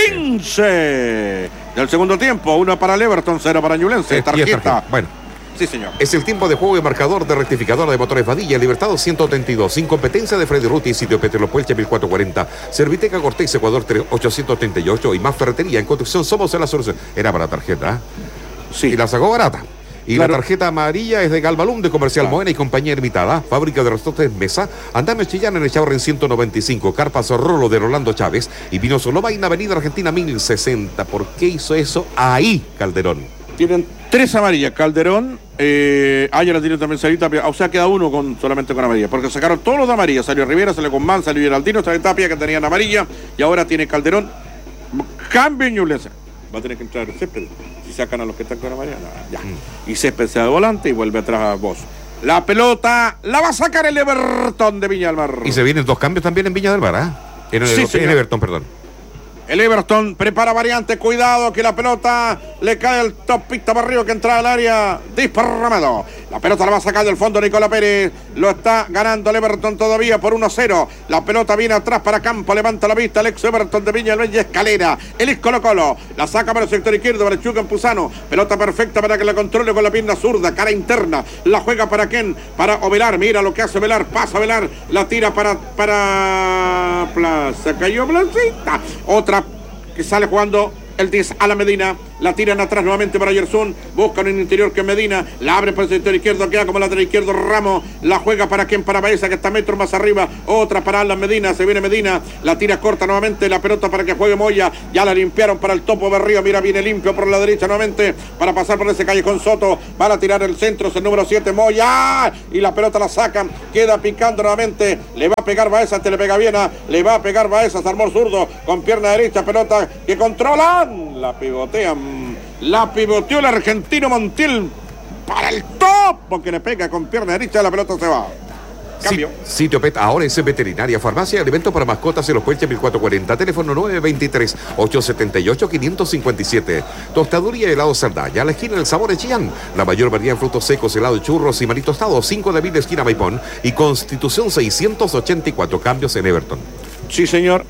quince del segundo tiempo. Uno para el Everton, cero para Ñublense. Tarjeta. tarjeta. Bueno. Sí, señor. Es el tiempo de juego y marcador de rectificadora de motores Vadilla, Libertad ciento treinta y dos. Sin competencia de Freddy Ruti, sitio Petro Puelche mil cuatrocientos cuarenta. Serviteca Cortés, Ecuador ochocientos treinta y ocho. Y más ferretería en construcción. Somos en la solución. Era para tarjeta. Sí. Y la sacó barata. Y claro, la tarjeta amarilla es de Galbalum, de Comercial claro. Moena y Compañía Ermitada. Fábrica de restaurantes Mesa. Andame Chillán en el Chaurren ciento noventa y cinco. Carpas Rolo de Rolando Chávez. Y Vino Soloma en Avenida Argentina mil sesenta. ¿Por qué hizo eso ahí, Calderón? Tienen tres amarillas. Calderón, eh, ah, ya la tiene también Sarita, o sea, queda uno con solamente con amarilla, porque sacaron todos los de amarilla. Salió Rivera, salió con Man, salió Geraldino, salió Tapia, que tenían amarilla, y ahora tiene Calderón. Cambio Ñublense. Va a tener que entrar Césped. Si sacan a los que están con amarilla, no, ya. Mm. Y Césped se da de volante y vuelve atrás a Vos. La pelota la va a sacar el Everton de Viña del Mar. Y se vienen dos cambios también en Viña del Mar, ¿ah? ¿eh? En, sí, en Everton, perdón. El Everton prepara variante, cuidado que la pelota le cae al topista Barrio que entra al área disparramado. La pelota la va a sacar del fondo Nicolás Pérez, lo está ganando el Everton todavía por uno a cero. La pelota viene atrás para Campo, levanta la vista el ex Everton de Viña del Mar, Escalera, el ex Colo Colo, la saca para el sector izquierdo para el Chuca Campuzano, pelota perfecta para que la controle con la pierna zurda, cara interna, la juega para quién, para Ovelar, mira lo que hace Ovelar, pasa Ovelar, la tira para, para Plaza, cayó Placita, otra que sale jugando el diez a la Medina, la tiran atrás nuevamente para Yersun, buscan en el interior que Medina, la abre por el sector izquierdo, queda como lateral izquierdo Ramos, la juega para quien, para Baeza, que está metros más arriba, otra para Alan Medina, se viene Medina, la tira corta nuevamente, la pelota para que juegue Moya, ya la limpiaron para el topo Berrío, mira, viene limpio por la derecha nuevamente, para pasar por ese callejón Soto, para tirar el centro, es el número siete, Moya, y la pelota la sacan, queda picando nuevamente, le va a pegar Baeza, te le pega bien, le va a pegar Baeza, Salmón zurdo, con pierna derecha, pelota que controlan, la pivotean, la pivoteó el argentino Montiel para el top, porque le pega con pierna derecha, la pelota se va. Cambio. Sitio Pet ahora es veterinaria, farmacia y alimentos para mascotas en los Puentes mil cuatrocientos cuarenta, teléfono nueve dos tres, ocho siete ocho, cinco cinco siete. Tostaduría y helado Saldaña, a la esquina del Sabor de Chillán. La mayor variedad en frutos secos, helado, churros y maní tostado. cinco de abril, esquina Maipón y Constitución seiscientos ochenta y cuatro. Cambios en Everton. Sí, señor.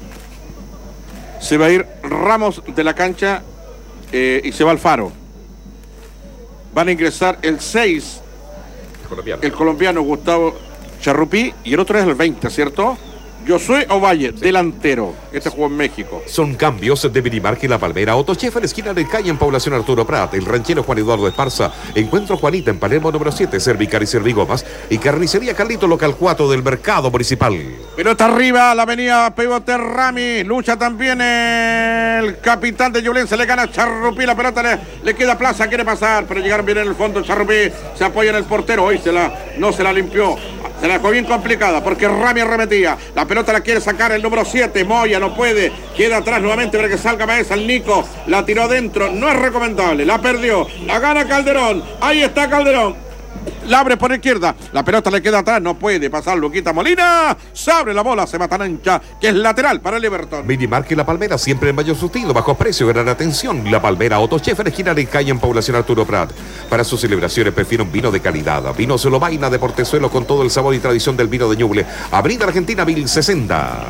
Se va a ir Ramos de la cancha eh, y se va Alfaro. Van a ingresar el seis, Colombiano. el colombiano Gustavo Charrupí, y el otro es el veinte, ¿cierto? Josué Ovalle, sí. Delantero. Este jugó en México. Son cambios de Minimarque y La Palmera. Autochef en la esquina de calle en Población Arturo Prat. El ranchero Juan Eduardo Esparza. Encuentro Juanita en Palermo número siete. Cervicar y Servigomas. Y Carnicería Carlito local cuatro del Mercado Municipal. Pelota arriba, la avenida Pivote Rami. Lucha también el capitán de Ñublense. Le gana Charrupí. La pelota le, le queda plaza. Quiere pasar, pero llegaron bien en el fondo. Charrupí se apoya en el portero. Hoy se la, no se la limpió. Se la dejó bien complicada porque Rami arremetía. La pelota la quiere sacar el número siete. Moya no puede. Queda atrás nuevamente para que salga Baeza. El Nico la tiró adentro. No es recomendable. La perdió. La gana Calderón. Ahí está Calderón. La abre por izquierda. La pelota le queda atrás. No puede pasar Luquita Molina. Se abre la bola. Se mata Nancha, que es lateral para el Everton. Minimarque y La Palmera siempre en mayor surtido, bajo precio, gran atención. La Palmera Autochef en esquina de calle en Población Arturo Prat. Para sus celebraciones prefiere un vino de calidad. Vino Solovaina de Portezuelo con todo el sabor y tradición del vino de Ñuble. Avenida Argentina mil sesenta.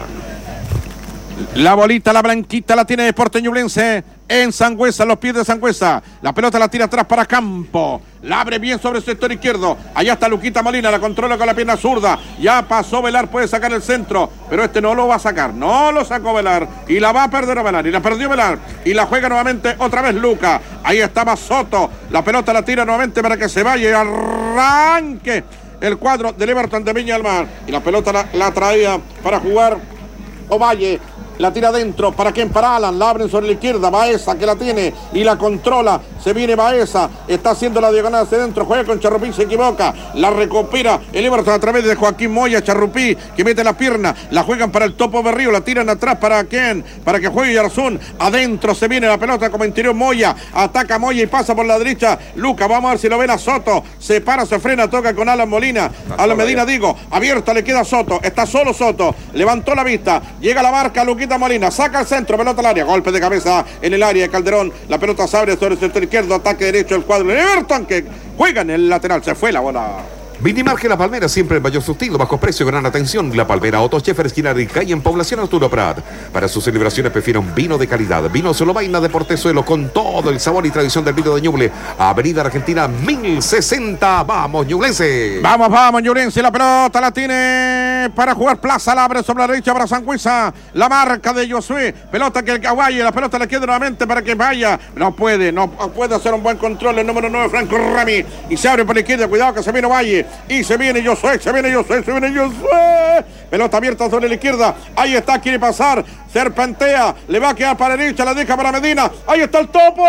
La bolita, la blanquita, la tiene Deportes Ñublense en Sangüesa, los pies de Sangüesa. La pelota la tira atrás para Campo. La abre bien sobre el sector izquierdo. Allá está Luquita Molina, la controla con la pierna zurda. Ya pasó Velar, puede sacar el centro, pero este no lo va a sacar. No lo sacó Velar y la va a perder a Velar. Y la perdió Velar y la juega nuevamente otra vez Luca. Ahí estaba Soto. La pelota la tira nuevamente para que se vaya y arranque el cuadro del Everton de Viña del Mar. Y la pelota la, la traía para jugar Ovalle. La tira adentro, ¿para quién? Para Alan, la abren sobre la izquierda, Baeza que la tiene y la controla, se viene Baeza, está haciendo la diagonal hacia adentro, juega con Charrupí, se equivoca, la recupera el Everton a través de Joaquín Moya, Charrupí, que mete la pierna, la juegan para el Topo Berrío, la tiran atrás, ¿para quién? Para que juegue Yarzún, adentro se viene la pelota como interior Moya, ataca Moya y pasa por la derecha, Luca, vamos a ver si lo ven a Soto, se para, se frena, toca con Alan Molina, Alan Medina digo, abierta le queda Soto, está solo Soto, levantó la vista, llega la marca, Luquita Molina, saca el centro, pelota al área, golpe de cabeza en el área de Calderón, la pelota se abre sobre el sector izquierdo, ataque derecho el cuadro de Everton que juega en el lateral, se fue la bola. Minimarque La Palmera, siempre en mayor surtido, bajo precio, gran atención. La Palmera Autochef esquina de calle en Población Arturo Prat. Para sus celebraciones prefiere un vino de calidad. Vino Solovaina de Portezuelo con todo el sabor y tradición del vino de Ñuble. Avenida Argentina mil sesenta. Vamos, Ñublense. Vamos, vamos, Ñublense. La pelota la tiene para jugar Plaza. La abre sobre la derecha para Sangüesa. La marca de Josué. Pelota que el Caguaye. La pelota le queda nuevamente para que vaya. No puede, no puede hacer un buen control. El número nueve, Franco Rami. Y se abre por la izquierda. Cuidado que se viene Valle. Y se viene Josué, se viene Josué, se viene Josué. Pelota abierta sobre la izquierda. Ahí está, quiere pasar. Serpentea. Le va a quedar para la derecha, la deja para Medina. Ahí está el topo.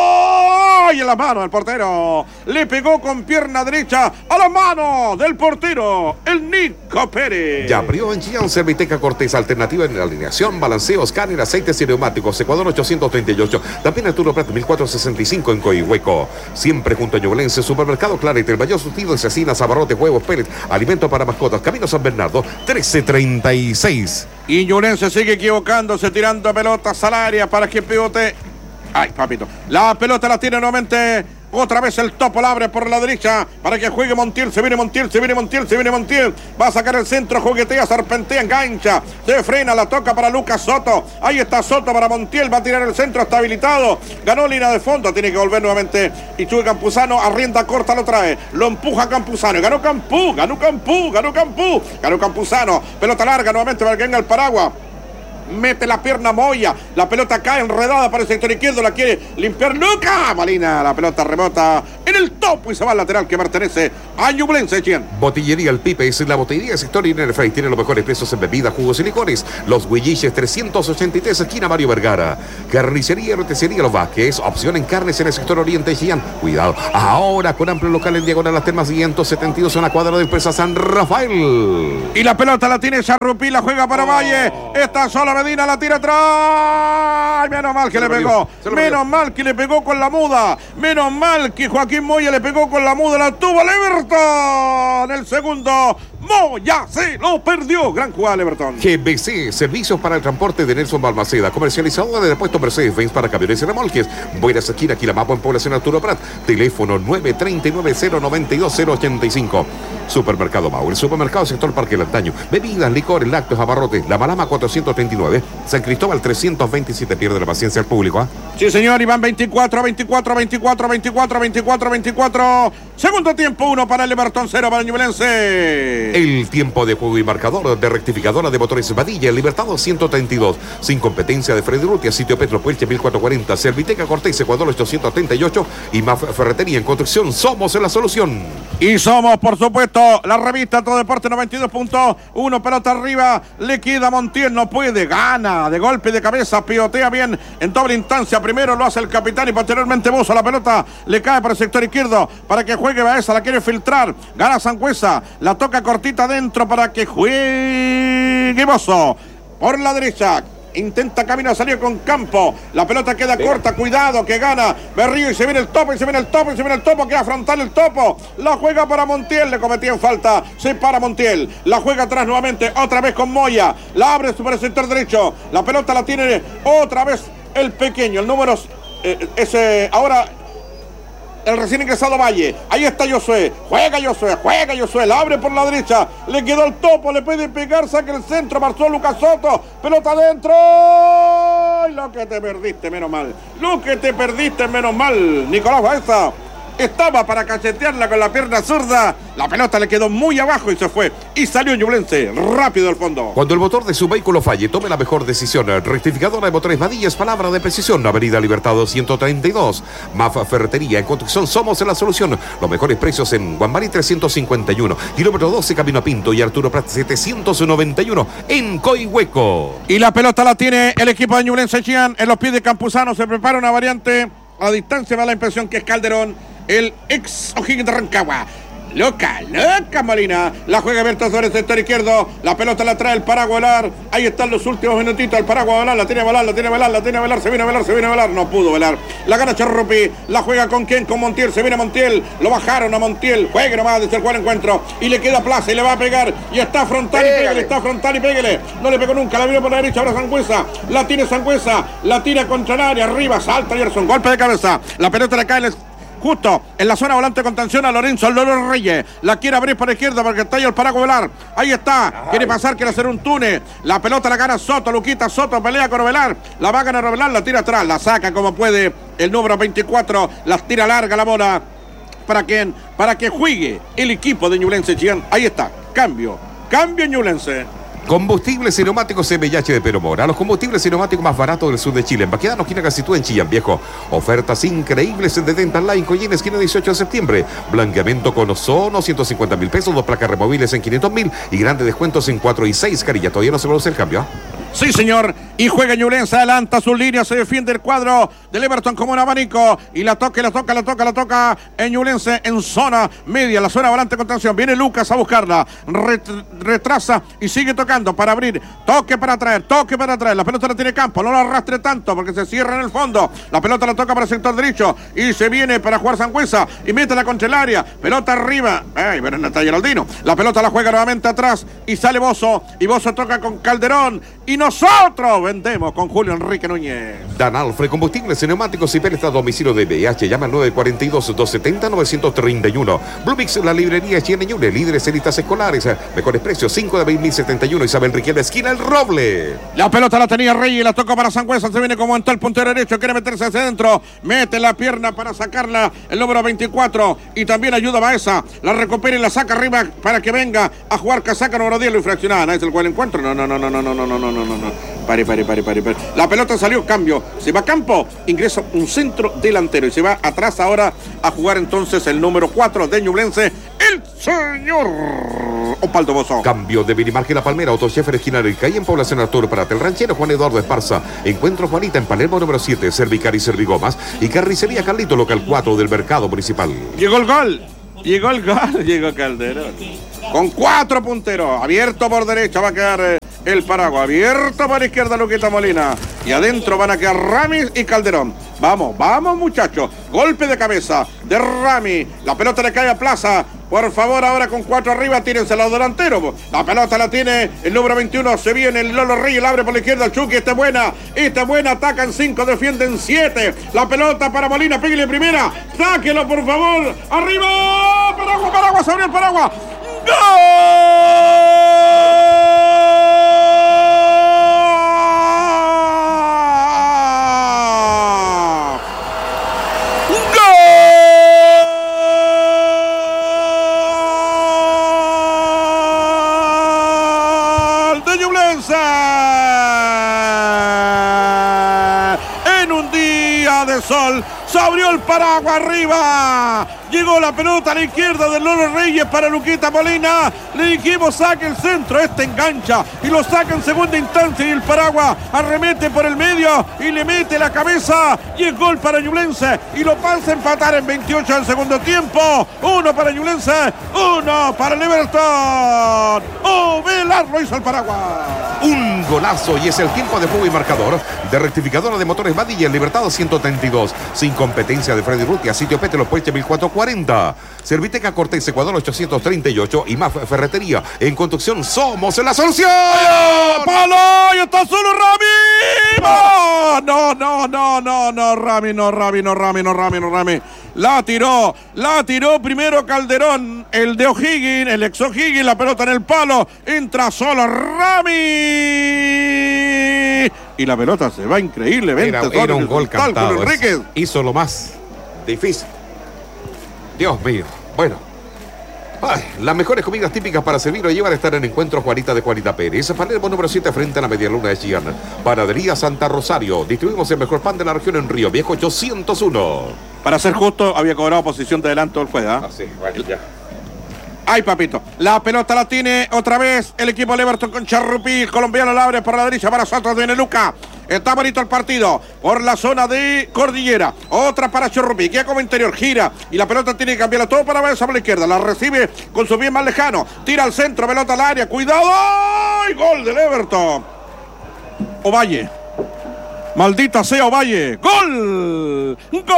Y en las manos del portero. Le pegó con pierna derecha a las manos del portero, el Nico Pérez. Ya abrió en Chillán Serviteca Cortés, alternativa en alineación, balanceo, escáner, aceites y neumáticos. Ecuador ochocientos treinta y ocho. También Arturo Prat mil cuatrocientos sesenta y cinco en Coihueco. Siempre junto a Ñublense, Supermercado Claret, el mayor surtido de cecinas, abarrotes, huevos, pellets, alimentos para mascotas. Camino San Bernardo, trece treinta y seis. Y Ñublense sigue equivocándose, tirando pelotas al área para que pivote. Ay, papito. La pelota la tiene nuevamente. Otra vez el topo, la abre por la derecha para que juegue Montiel. Se viene Montiel, se viene Montiel, se viene Montiel. Va a sacar el centro, juguetea, serpentea, engancha. Se frena, la toca para Lucas Soto. Ahí está Soto para Montiel. Va a tirar el centro, está habilitado. Ganó línea de fondo, tiene que volver nuevamente. Y Chuy Campuzano, a rienda corta lo trae. Lo empuja Campuzano. Ganó Campú, ganó Campú, ganó Campú. Ganó Campuzano. Pelota larga nuevamente para que venga el Paraguas. mete la pierna Moya, la pelota cae enredada para el sector izquierdo, la quiere limpiar Luca Molina, la pelota rebota en el topo y se va al lateral que pertenece a Ñublense. Botillería El Pipe es la botillería del sector Inner Frey, tiene los mejores precios en bebidas, jugos y licores. Los Huilliches trescientos ochenta y tres, esquina Mario Vergara. Carnicería Roticería Los Vázquez, opción en carnes en el sector Oriente Chillán. Cuidado, ahora con amplio local en diagonal Las Termas ciento setenta y dos en la cuadra de empresa San Rafael. Y la pelota la tiene Charrupí, la juega para Valle. Está sola Medina, la tira atrás. Menos mal que le pegó. Menos mal que le pegó con la muda. Menos mal que Joaquín Moya le pegó con la muda. La tuvo Leverton. El segundo. Moya se lo perdió. Gran jugada Leverton. G B C, servicios para el transporte de Nelson Balmaceda, comercializadora de repuestos Mercedes-Benz para camiones y remolques. Buenas esquina, Quilamapo en Población Arturo Prat. Teléfono nueve tres nueve cero nueve dos cero ocho cinco. Supermercado Mau, el supermercado sector Parque Lantaño. Bebidas, licores, lácteos, abarrotes. La Malama cuatrocientos treinta y nueve. San Cristóbal trescientos veintisiete. Pierde la paciencia al público. ¿eh? Sí, señor. Iván veinticuatro, veinticuatro, veinticuatro, veinticuatro, veinticuatro, veinticuatro. Segundo tiempo, uno para el Everton, cero para el Ñublense. El tiempo de juego y marcador de rectificadora de motores Badilla, Libertado ciento treinta y dos. Sin competencia de Freddy Rutia, sitio Petro Puelche mil cuatrocientos cuarenta. Serviteca Cortés, Ecuador ochocientos treinta y ocho. Y más Ferretería en construcción. Somos en la solución. Y somos, por supuesto, la revista Todo Deporte noventa y dos punto uno. Pelota arriba, le queda Montiel, no puede, gana de golpe de cabeza, pivotea bien en doble instancia. Primero lo hace el capitán y posteriormente Bozo. La pelota le cae para el sector izquierdo para que juegue Baeza, la quiere filtrar. Gana Sangüesa, la toca cortita adentro para que juegue Bozo. Por la derecha. Intenta camino a salir con Campo. La pelota queda Venga. corta. Cuidado que gana Berrío y se viene el topo. Y se viene el topo. Y se viene el topo. Queda frontal el topo. La juega para Montiel. Le cometían falta. Se para Montiel. La juega atrás nuevamente. Otra vez con Moya. La abre por el sector derecho. La pelota la tiene otra vez el pequeño. El número eh, ese. Ahora. El recién ingresado Valle. Ahí está Josué. Juega Josué. Juega Josué. La abre por la derecha. Le quedó el topo. Le puede pegar. Saca el centro. Marcó Lucas Soto. Pelota adentro. ¡Ay, lo que te perdiste! Menos mal. Lo que te perdiste. Menos mal. Nicolás Baeza estaba para cachetearla con la pierna zurda. La pelota le quedó muy abajo y se fue. Y salió Ñublense rápido al fondo. Cuando el motor de su vehículo falle, tome la mejor decisión. Rectificadora de motores Badilla es palabra de precisión. Avenida Libertado ciento treinta y dos. Mafa Ferretería en construcción. Somos en la solución. Los mejores precios en Guambari trescientos cincuenta y uno. Kilómetro doce Camino a Pinto y Arturo Prat setecientos noventa y uno. En Coihueco. Y la pelota la tiene el equipo de Ñublense Chillán. En los pies de Campuzano se prepara una variante. A distancia me da la impresión que es Calderón. El ex O'Higgins de Rancagua. Loca, loca Molina. La juega abierta sobre el sector izquierdo. La pelota la trae el Paragualar. Ahí están los últimos minutitos. El Paragualar la tiene a Velar, la tiene a Velar, la tiene a Velar. Se viene a Velar, se viene a Velar. No pudo Velar. La gana Charrupi. La juega con quién? Con Montiel. Se viene Montiel. Lo bajaron a Montiel. Juegue nomás desde el cual encuentro. Y le queda Plaza y le va a pegar. Y está frontal y pégale. Está frontal y pégale. No le pegó nunca. La vino por la derecha. Ahora Sangüesa. La tiene Sangüesa. La tira contra el área. Arriba. Salta Gerson. Golpe de cabeza. La pelota le cae. Justo en la zona volante contención a Lorenzo Lolo Reyes. La quiere abrir por la izquierda porque está ahí el Paragualar. Ahí está. Quiere pasar, quiere hacer un túnel. La pelota la gana Soto. Luquita Soto pelea con Ovelar. La va a ganar Ovelar. La tira atrás. La saca como puede el número veinticuatro. Las tira larga la bola. ¿Para quién? Para que juegue el equipo de Ñublense Chillán. Ahí está. Cambio. Cambio en Ñublense. Combustibles y neumáticos M H de Peromora. Los combustibles y neumáticos más baratos del sur de Chile. En Baquedano, esquina Casitú, en Chillán Viejo. Ofertas increíbles en The Dental Line, Coyín, esquina dieciocho de septiembre. Blanqueamiento con ozono, ciento cincuenta mil pesos. Dos placas removibles en quinientos mil. Y grandes descuentos en cuatro y seis carillas. Todavía no se produce el cambio. Sí, señor. Y juega Ñublense, adelanta sus líneas, se defiende el cuadro del Everton como un abanico. Y la toca, la toca, la toca, la toca en Ñublense en zona media, la zona volante contención. Viene Lucas a buscarla, Ret retrasa y sigue tocando para abrir. Toque para traer, toque para traer. La pelota la tiene Campo, no la arrastre tanto porque se cierra en el fondo. La pelota la toca para el sector derecho y se viene para jugar Sangüesa y mete la contra el área. Pelota arriba. Ay, pero Natalia Geraldino. La pelota la juega nuevamente atrás y sale Bozo. Y Bozo toca con Calderón. Y nosotros vendemos con Julio Enrique Núñez. Dan Alfred, combustibles, neumáticos y pérdida a domicilio de V I H. Llama al nueve cuatro dos, dos siete cero, nueve tres uno. Blumix, la librería Chile Ñuble, líderes elitas escolares. Mejores precios, cinco de veinte mil setenta y uno. Isabel Riquelme, esquina El Roble. La pelota la tenía Rey y la toca para Sangüesa. Se viene como entró el puntero derecho. Quiere meterse hacia adentro. Mete la pierna para sacarla el número veinticuatro. Y también ayuda a Baeza. La recupera y la saca arriba para que venga a jugar casaca número diez. Lo infraccionada. ¿Es el cual encuentro? No, no, no, no, no, no, no, no, no, no, no. Pare, pare. pare, pare, pare, pare. La pelota salió, cambio. Se va a campo, ingresa un centro delantero y se va atrás ahora a jugar entonces el número cuatro de Ñublense, el señor Opaldo Bozo. Cambio de Minimarque La Palmera, Autochef Esquina del Calle en Población Arturo Prat, el ranchero Juan Eduardo Esparza, Encuentro Juanita en Palermo número siete, Cervicar y Servigomas y Carnicería Carlito local cuatro del Mercado Municipal. Llegó el gol, llegó el gol, llegó Calderón. Con cuatro punteros, abierto por derecha va a quedar eh, el Paraguay, abierto por izquierda Luquita Molina y adentro van a quedar Ramis y Calderón. Vamos, vamos muchachos, golpe de cabeza de Rami, la pelota le cae a Plaza. Por favor, ahora con cuatro arriba, tírense los delanteros. La pelota la tiene el número veintiuno. Se viene el Lolo Reyes, la abre por la izquierda. El Chucky, esta es buena. Esta es buena. Atacan cinco, defienden siete. La pelota para Molina, pégale primera. Sáquelo, por favor. Arriba. Paraguas, Paraguas, abre el Paraguas. Sol, se abrió el Paraguas arriba, llegó la pelota a la izquierda del Lolo Reyes para Luquita Molina, le dijimos saque el centro, este engancha y lo saca en segunda instancia y el Paraguas arremete por el medio y le mete la cabeza y es gol para Ñublense y lo pasa a empatar en veintiocho del segundo tiempo, uno para Ñublense, uno para el Everton. Oh, Velar lo hizo el Paraguas. Un golazo y es el tiempo de juego y marcador de rectificadora de motores Badilla en Libertad ciento treinta y dos. Sin competencia de Freddy Rutia, sitio Pete, Los Puentes mil cuatrocientos cuarenta. Serviteca Cortés, Ecuador ochocientos treinta y ocho y más Ferretería. En construcción somos la solución. ¡Ay, palo! ¡Y está solo Rami! No, no, no, no, no, Rami, no, Rami, no, Rami, no, Rami, no, Rami. La tiró, la tiró primero Calderón, el de O'Higgins, el ex O'Higgins, la pelota en el palo, entra solo Rami y la pelota se va increíblemente. Era, era un gol cantado, hizo lo más difícil. Dios mío, bueno. Ay, las mejores comidas típicas para servir o llevar estar en Encuentro Juanita de Juanita Pérez. Palermo número siete frente a la Medialuna de Chillán. Panadería Santa Rosario. Distribuimos el mejor pan de la región en Río Viejo ochocientos uno. Para ser justo, había cobrado posición de adelanto el juez, ¿eh? Ah, sí, bueno, ya. Ay, papito, la pelota la tiene otra vez el equipo de Everton con Charrupí, el colombiano la abre por la derecha para Santos de Neluca. Está bonito el partido por la zona de Cordillera. Otra para Charrupí, queda como interior, gira y la pelota tiene que cambiarla todo para avanzar por la izquierda. La recibe con su pie más lejano, tira al centro, pelota al área, cuidado. ¡Ay! Gol del Everton. Ovalle. Maldita sea Ovalle. ¡Gol! ¡Gol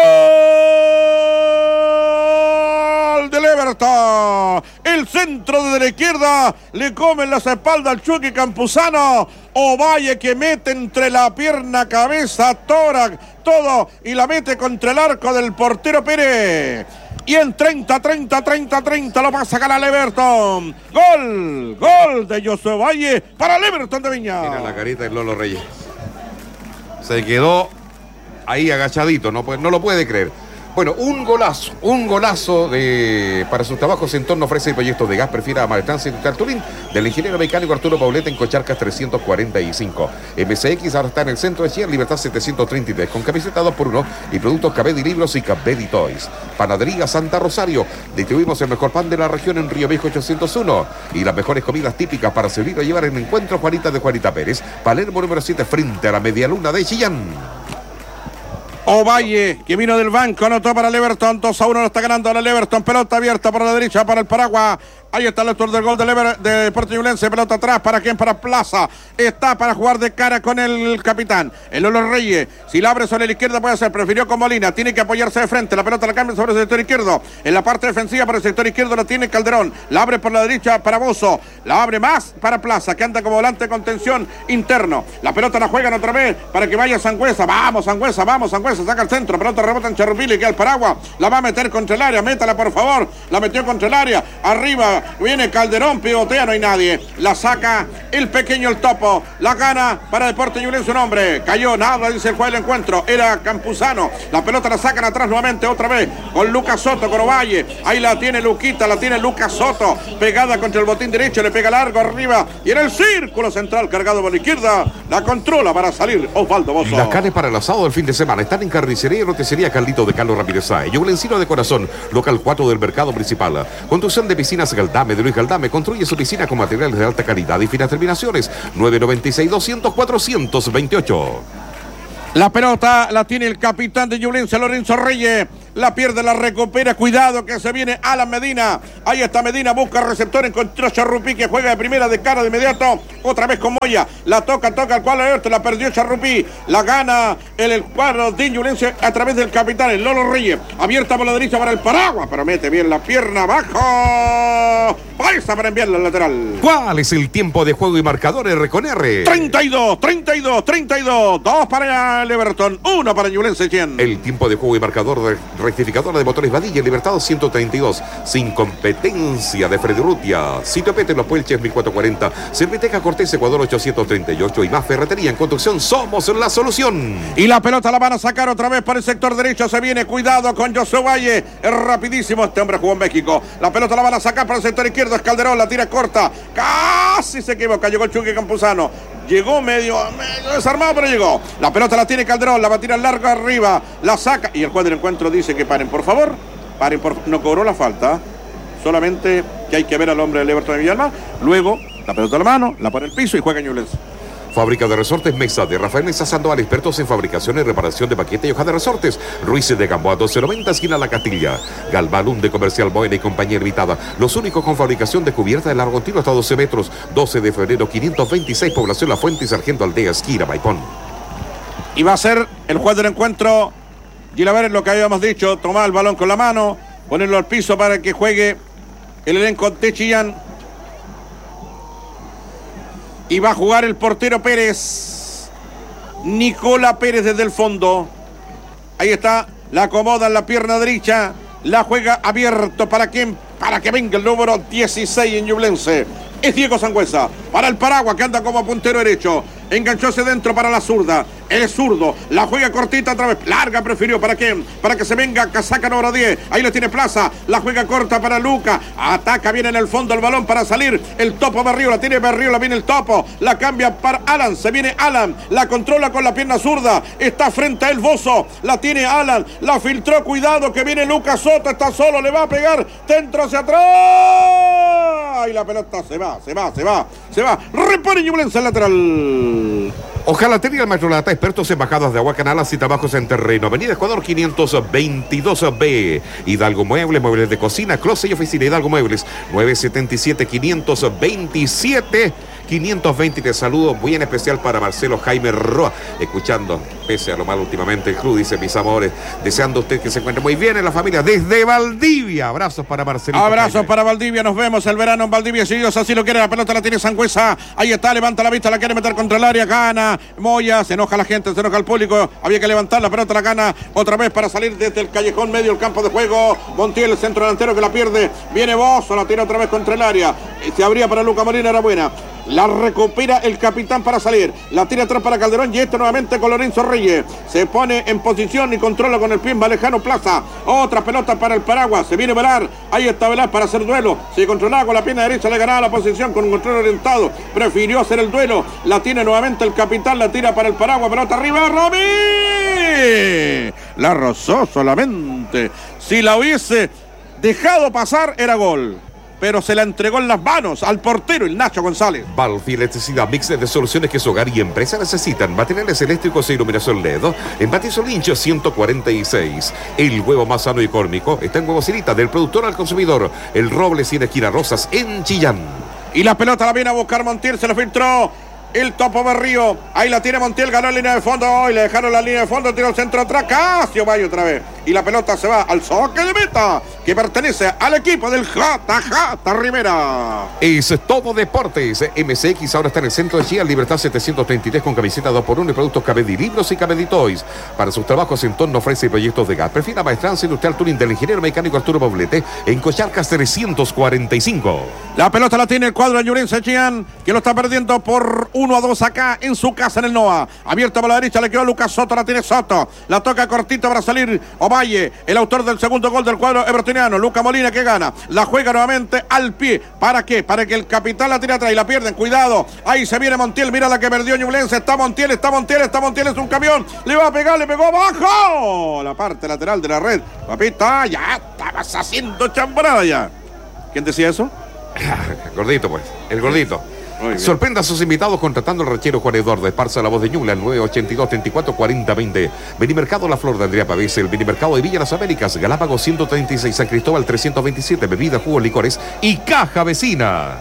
del Everton! El centro desde la izquierda le come en las espaldas al Chucky Campuzano. Ovalle que mete entre la pierna, cabeza, tórax, todo y la mete contra el arco del portero Pérez. Y en treinta, treinta, treinta, treinta lo va a sacar al Everton. Gol, gol de Josué Ovalle para el Everton de Viña. Mira la carita de Lolo Reyes. Se quedó ahí agachadito, no, no lo puede creer. Bueno, un golazo, un golazo de para sus trabajos en torno ofrece el proyecto de gas, prefiera a Maestranza Industrial Turín, del ingeniero mecánico Arturo Pauleta en Cocharcas trescientos cuarenta y cinco. M C X ahora está en el centro de Chillán, Libertad setecientos treinta y tres, con camiseta dos por uno y productos Cabedi Libros y Cabedi Toys. Panadería Santa Rosario, distribuimos el mejor pan de la región en Río Viejo ochocientos uno y las mejores comidas típicas para servir o llevar en Encuentro Juanita de Juanita Pérez, Palermo número siete frente a la Medialuna de Chillán. Ovalle, que vino del banco, anotó para el Everton, dos a uno lo está ganando ahora el Everton, pelota abierta por la derecha para el Paraguas. Ahí está el autor del gol del Ever, de Deportes Ñublense, pelota atrás, ¿para quién? Para Plaza, está para jugar de cara con el capitán, el Lolo Reyes, si la abre sobre la izquierda puede ser, prefirió con Molina, tiene que apoyarse de frente, la pelota la cambia sobre el sector izquierdo, en la parte defensiva para el sector izquierdo la tiene Calderón, la abre por la derecha para Bozo, la abre más para Plaza, que anda como volante con tensión interno, la pelota la juegan otra vez para que vaya Sangüesa, vamos Sangüesa, vamos Sangüesa, saca el centro, pelota rebota en Charrupí, le queda el Paraguas, la va a meter contra el área, métala por favor, la metió contra el área, arriba pelota. Viene Calderón, pivotea, no hay nadie. La saca el pequeño el Topo. La gana para Deportes Ñublense su nombre. Cayó, nada, dice el juez del encuentro. Era Campuzano. La pelota la sacan atrás nuevamente, otra vez. Con Lucas Soto, con Ovalle. Ahí la tiene Luquita, la tiene Lucas Soto. Pegada contra el botín derecho, le pega largo arriba. Y en el círculo central, cargado por la izquierda, la controla para salir Osvaldo Bozo. Las carnes para el asado del fin de semana están en Carnicería y Roticería Carlito de Carlos Ramírez Sáez. Ñublencino de corazón, local cuatro del mercado principal. Construcción de piscinas Galdame de Luis Galdame. Construye su piscina con materiales de alta calidad y finas terminaciones. nueve noventa y seis, doscientos, cuatrocientos veintiocho. La pelota la tiene el capitán de Ñublense, Lorenzo Reyes. La pierde, la recupera. Cuidado que se viene Alan Medina. Ahí está Medina, busca receptor. Encontró Charrupí que juega de primera de cara de inmediato. Otra vez con Moya. La toca, toca al cuadro abierto. La perdió Charrupí. La gana el, el cuadro de Ñublense a través del capitán, el Lolo Reyes. Abierta por la derecha para el Paraguas. Pero mete bien la pierna abajo. Pasa para enviarla al lateral. ¿Cuál es el tiempo de juego y marcador R con R? treinta y dos, treinta y dos, treinta y dos. Dos para el Everton, uno para Ñublense cien. El tiempo de juego y marcador de rectificadora de motores Badilla, Libertad ciento treinta y dos. Sin competencia de Freddy Rutia. Sitio Pete, Los Puelches mil cuatrocientos cuarenta. Serviteca Cortés, Ecuador ochocientos treinta y ocho. Y más ferretería en construcción. Somos la solución. Y la pelota la van a sacar otra vez por el sector derecho. Se viene, cuidado con Josué Valle. Es rapidísimo. Este hombre jugó en México. La pelota la van a sacar por el sector izquierdo. Es Calderón, la tira corta. Casi se equivoca. Llegó el Chucky Campuzano. Llegó medio, medio desarmado, pero llegó. La pelota la tiene Calderón, la va a tirar larga arriba, la saca. Y el juez del encuentro dice que paren, por favor. Paren, por no cobró la falta. Solamente que hay que ver al hombre del Everton de Villalma. Luego, la pelota a la mano, la pone el piso y juega Ñublense. Fábrica de Resortes Mesa de Rafael Mesa Sandoval, expertos en fabricación y reparación de paquete y hoja de resortes. Ruiz de Gamboa doce noventa, esquina La Castilla. Galbalún de Comercial Boena y compañía limitada. Los únicos con fabricación de cubierta de largo continuo hasta doce metros. doce de febrero, quinientos veintiséis, población La Fuente y Sargento Aldea, esquina Maipón. Y va a ser el juez del encuentro. Gilaver, lo que habíamos dicho, tomar el balón con la mano, ponerlo al piso para que juegue el elenco de Chillán. Y va a jugar el portero Pérez. Nicola Pérez desde el fondo. Ahí está. La acomoda en la pierna derecha. La juega abierto. ¿Para quién? Para que venga el número dieciséis en Ñublense. Es Diego Sangüesa. Para el Paraguas que anda como puntero derecho. Enganchóse dentro para la zurda. El zurdo. La juega cortita otra vez. Larga prefirió. ¿Para quién? Para que se venga Casaca número diez. Ahí le tiene Plaza. La juega corta para Luca. Ataca bien en el fondo el balón para salir. El Topo Berrío. La tiene Berrío. La viene el Topo. La cambia para Alan. Se viene Alan. La controla con la pierna zurda. Está frente a el Bozo. La tiene Alan. La filtró. Cuidado que viene Lucas Soto. Está solo. Le va a pegar. Dentro hacia atrás. Y la pelota se va. Se va. Se va. Se va. Repone Ñublense el lateral. Ojalatería El Maestro Lata, expertos en bajadas de agua, canalas y trabajos en terreno. Avenida Ecuador quinientos veintidós B. Hidalgo Muebles, muebles de cocina, closet y oficina. Hidalgo Muebles, nueve setenta y siete, quinientos veintisiete, quinientos veinte. Te saludo muy en especial para Marcelo Jaime Roa, escuchando, pese a lo malo últimamente, el club, dice mis amores, deseando a usted que se encuentre muy bien en la familia desde Valdivia. Abrazos para Marcelo. Abrazos Jaime. para Valdivia, nos vemos el verano en Valdivia, si Dios así lo quiere. La pelota la tiene Sangüesa, ahí está, levanta la vista, la quiere meter contra el área, gana Moya, se enoja la gente, se enoja el público, había que levantar la pelota, la gana otra vez para salir desde el callejón medio del campo de juego. Montiel, el centro delantero que la pierde, viene Bozo, la tira otra vez contra el área, se abría para Luca Molina, era buena. La recupera el capitán para salir. La tira atrás para Calderón y esto nuevamente con Lorenzo Reyes. Se pone en posición y controla con el pie en Valejano Plaza. Otra pelota para el Paraguas. Se viene Velar. Ahí está Velar para hacer duelo. Se controlaba con la pierna derecha. Le ganaba la posición con un control orientado. Prefirió hacer el duelo. La tiene nuevamente el capitán. La tira para el Paraguas. Pelota arriba. Rami. La rozó solamente. Si la hubiese dejado pasar era gol. Pero se la entregó en las manos al portero, el Nacho González. Balfi Electricidad, mix de soluciones que su hogar y empresa necesitan. Materiales eléctricos e iluminación L E D. En Batizo Lincho ciento cuarenta y seis. El huevo más sano y económico está en Huevocirita, del productor al consumidor. El Robles y en esquina Rosas, en Chillán. Y la pelota la viene a buscar Montiel, se la filtró el Topo Berrío. Ahí la tiene Montiel, ganó en línea de fondo. Y le dejaron la línea de fondo, tiró el centro atrás. Casio Valle otra vez. y la pelota se va al saque de meta que pertenece al equipo del J J Rivera. Es todo deportes. M C X ahora está en el centro de Chía, Libertad setecientos treinta y tres con camiseta dos por uno y productos Cabedi, libros y Cabedi Toys. Para sus trabajos en torno ofrece proyectos de gas. Prefiera maestranza industrial tuning del ingeniero mecánico Arturo Poblete en Cocharcas trescientos cuarenta y cinco. La pelota la tiene el cuadro de Ñublense Chillán, que lo está perdiendo por uno a dos acá en su casa en el Noa. Abierta por la derecha, le quedó Lucas Soto, la tiene Soto. La toca cortita para salir Ovalle, el autor del segundo gol del cuadro evertoniano. Luca Molina que gana. La juega nuevamente al pie. ¿Para qué? Para que el capitán la tire atrás y la pierden. Cuidado. Ahí se viene Montiel. Mira la que perdió Ñublense. Está Montiel, está Montiel, está Montiel. Es un camión. Le va a pegar, le pegó abajo. La parte lateral de la red. Papita, ya estabas haciendo chambrada ya. ¿Quién decía eso? Gordito, pues. El gordito. Sorprenda a sus invitados contratando al ranchero Juan Eduardo Esparza, la voz de Ñuble, al nueve ochenta y dos, treinta y cuatro, cuarenta, veinte. Minimercado La Flor de Andrea Pavés, el Minimercado de Villa Las Américas, Galápagos ciento treinta y seis, San Cristóbal trescientos veintisiete, bebidas, jugos, licores y caja vecina.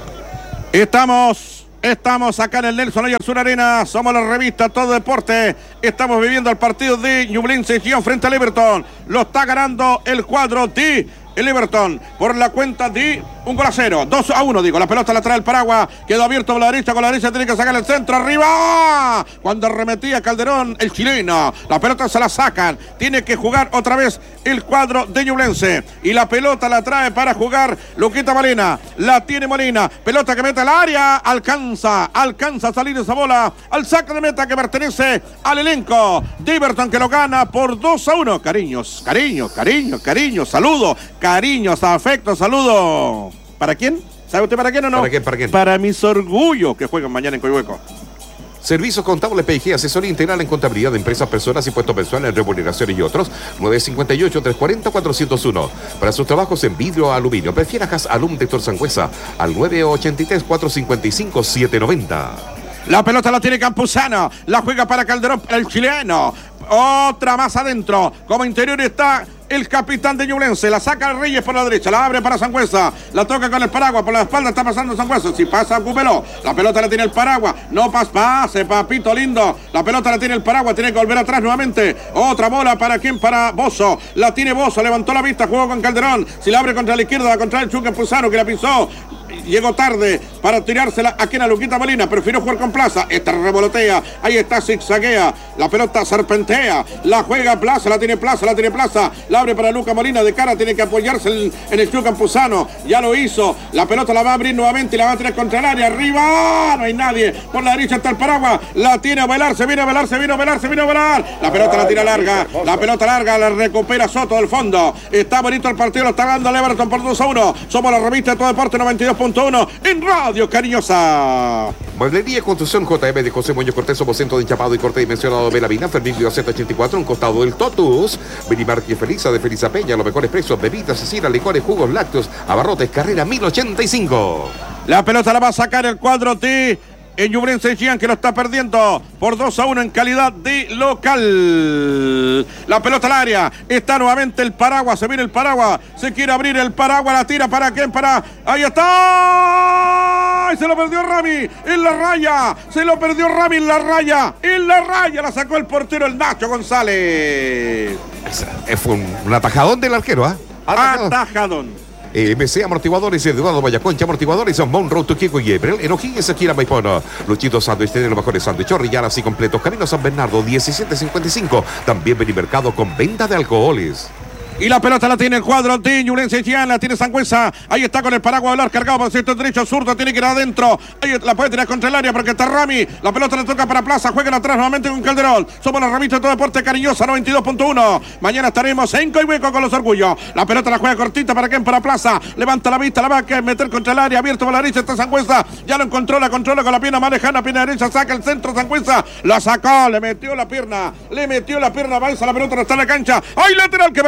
Estamos, estamos acá en el Nelson Ayer Sur Arena, somos la revista Todo Deporte, estamos viviendo el partido de Ñublense Chillán frente al Everton, lo está ganando el cuadro de el Everton por la cuenta de un gol a cero, dos a uno digo, la pelota la trae el Paraguas, quedó abierto por la derecha, con la derecha tiene que sacar el centro, arriba, cuando arremetía Calderón, el chileno, la pelota se la sacan, tiene que jugar otra vez el cuadro de Ñublense, y la pelota la trae para jugar Luquita Molina, la tiene Molina, pelota que mete al área, alcanza, alcanza a salir esa bola, al saque de meta que pertenece al elenco de Everton que lo gana por dos a uno, cariños, cariños, cariños, cariños, saludos, cariños, afecto, saludo. ¿Para quién? ¿Sabe usted para quién o no? ¿Para quién? ¿Para quién? Para mis orgullos que juegan mañana en Coihueco. Servicios contables P I G, asesoría integral en contabilidad de empresas, personas, impuestos mensuales, remuneraciones y otros. nueve cinco ocho, tres cuatro cero, cuatro cero uno. Para sus trabajos en vidrio o aluminio, prefiera Gas Alum de Héctor Sangüesa al nueve ochenta y tres, cuatrocientos cincuenta y cinco, setecientos noventa. La pelota la tiene Campuzano, la juega para Calderón, el chileno. Otra más adentro, como interior está el capitán de Ñublense, la saca Reyes por la derecha, la abre para Sangüesa, la toca con el Paraguas, por la espalda está pasando Sangüesa, si pasa, ocúpelo, la pelota la tiene el Paraguas, no pas, pase, papito lindo, la pelota la tiene el Paraguas, tiene que volver atrás nuevamente, otra bola para quién, para Bozo, la tiene Bozo, levantó la vista, jugó con Calderón, si la abre contra la izquierda, va contra el Chuca Puzano que la pisó, llegó tarde para tirársela aquí en la Luquita Molina, prefirió jugar con Plaza, esta revolotea, ahí está, zigzaguea, la pelota serpentea, la juega Plaza, la tiene Plaza, la tiene Plaza, la abre para Luca Molina de cara, tiene que apoyarse en, en el Chuca Campuzano, ya lo hizo, la pelota la va a abrir nuevamente y la va a tener contra el área, arriba, no hay nadie, por la derecha está el Paraguas, la tiene a velar, se viene a velar, se viene a velar, se viene a velar, la pelota la tira larga, la pelota larga, la recupera Soto del fondo, está bonito el partido, lo está dando el Everton por dos a uno, somos la revista de Todo Deporte noventa y dos punto uno en Radio Cariñosa. Mueblería y Construcción J M de José Muñoz Cortés, somos centro de enchapado y corte dimensionado de la Vina, Fermín ciento ochenta y cuatro, un costado del Totus, Benimarque Feliza de Felisa Peña, los mejores precios, bebidas, cecinas, licores, jugos, lácteos, abarrotes, carrera mil ochenta y cinco. La pelota la va a sacar el cuadro T. En Ñublense Chillán que lo está perdiendo por dos a uno en calidad de local. La pelota al área. Está nuevamente el Paraguas. Se viene el Paraguas. Se quiere abrir el Paraguas. La tira para quién. Para. Ahí está. ¡Ay! Se lo perdió Rami. En la raya. Se lo perdió Rami en la raya. En la raya. La sacó el portero el Nacho González. Fue un, un atajadón del arquero, ¿ah? ¿eh? Atajadón. Atajadón. M C Amortiguadores, Eduardo Vallaconcha, Amortiguadores, Monroe, Tuquico y Ebrel, en O'Higgins, Esquina Maipón. Luchito Sándwich tiene los mejores sándwiches, orrillanas y completos. Camino San Bernardo, diecisiete cincuenta y cinco. También Benimercado con venta de alcoholes. Y la pelota la tiene el cuadro de Ñublense Chillán, la tiene Sangüesa. Ahí está con el Paraguas Velar cargado por el sector derecho, zurdo, tiene que ir adentro. Ahí la puede tirar contra el área porque está Rami. La pelota le toca para Plaza, juegan atrás nuevamente con Calderón. Somos la revista de Todo Deporte Cariñosa noventa y dos punto uno. Mañana estaremos en Coihueco con los orgullos. La pelota la juega cortita para quién, para Plaza. Levanta la vista, la va a meter contra el área, abierto por la derecha está Sangüesa. Ya lo encontró, la controla con la pierna más lejana, pierna derecha, saca el centro Sangüesa. La sacó, le metió la pierna, le metió la pierna, Balsa, la pelota no está en la cancha. ¡Ay, lateral que pertenece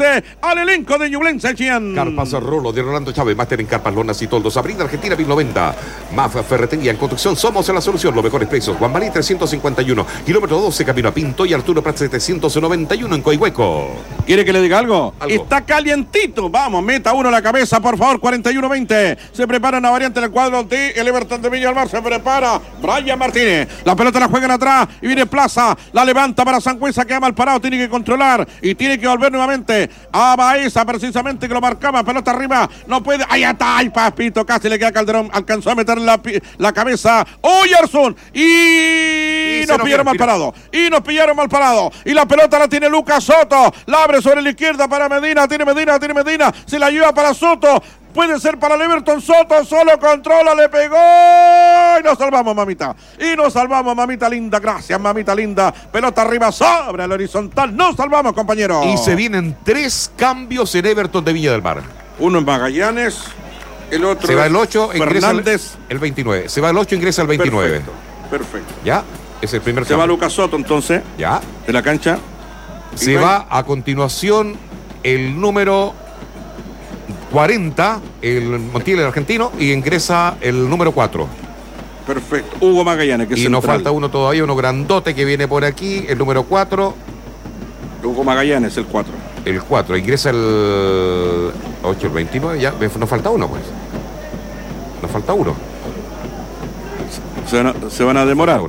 favorece al elenco de Ñublense, Chillán. Carpas Rolo de Rolando Chávez, máster en carpas, lonas y toldos. Avenida Argentina mil noventa. Maf Ferretería en construcción. Somos la solución. Los mejores precios. Juan Marí trescientos cincuenta y uno. Kilómetro doce, camino a Pinto. Y Arturo Prat setecientos noventa y uno en Coihueco. ¿Quiere que le diga algo? Algo. Está calientito. Vamos, meta uno a la cabeza, por favor. cuarenta y uno veinte. Se prepara una variante en el cuadro de el Everton de Viña del Mar. Se prepara Brian Martínez. La pelota la juegan atrás. Y viene Plaza. La levanta para Sangüesa, que ha mal parado. Tiene que controlar. Y tiene que volver nuevamente a Baeza, precisamente, que lo marcaba. Pelota arriba. No puede. Ahí está. Ay, papito. Casi le queda Calderón. Alcanzó a meter la, la cabeza. Oyerson. Y, y nos pillaron mal parado. Y nos pillaron mal parado. Y la pelota la tiene Lucas Soto. La abre sobre la izquierda para Medina. Tiene Medina. Tiene Medina. Se la lleva para Soto. Puede ser para Everton. Soto solo controla, le pegó y nos salvamos, mamita. Y nos salvamos, mamita linda. Gracias, mamita linda. Pelota arriba sobre el horizontal. Nos salvamos, compañero. Y se vienen tres cambios en Everton de Viña del Mar. Uno en Magallanes, el otro se va el ocho, ingresa el, Fernández. el veintinueve. Se va el ocho, ingresa el veintinueve. Perfecto, perfecto. Ya, es el primer Se cambio. va Lucas Soto, entonces, Ya. de la cancha. Se va a continuación el número cuarenta, el Montiel, el argentino, y ingresa el número cuatro. Perfecto. Hugo Magallanes, que es Y central. nos falta uno todavía, uno grandote que viene por aquí, el número cuatro. Hugo Magallanes, el cuatro. El cuatro, ingresa el ocho, el veintinueve, ya, nos falta uno, pues. Nos falta uno. Se van a, se van a demorar.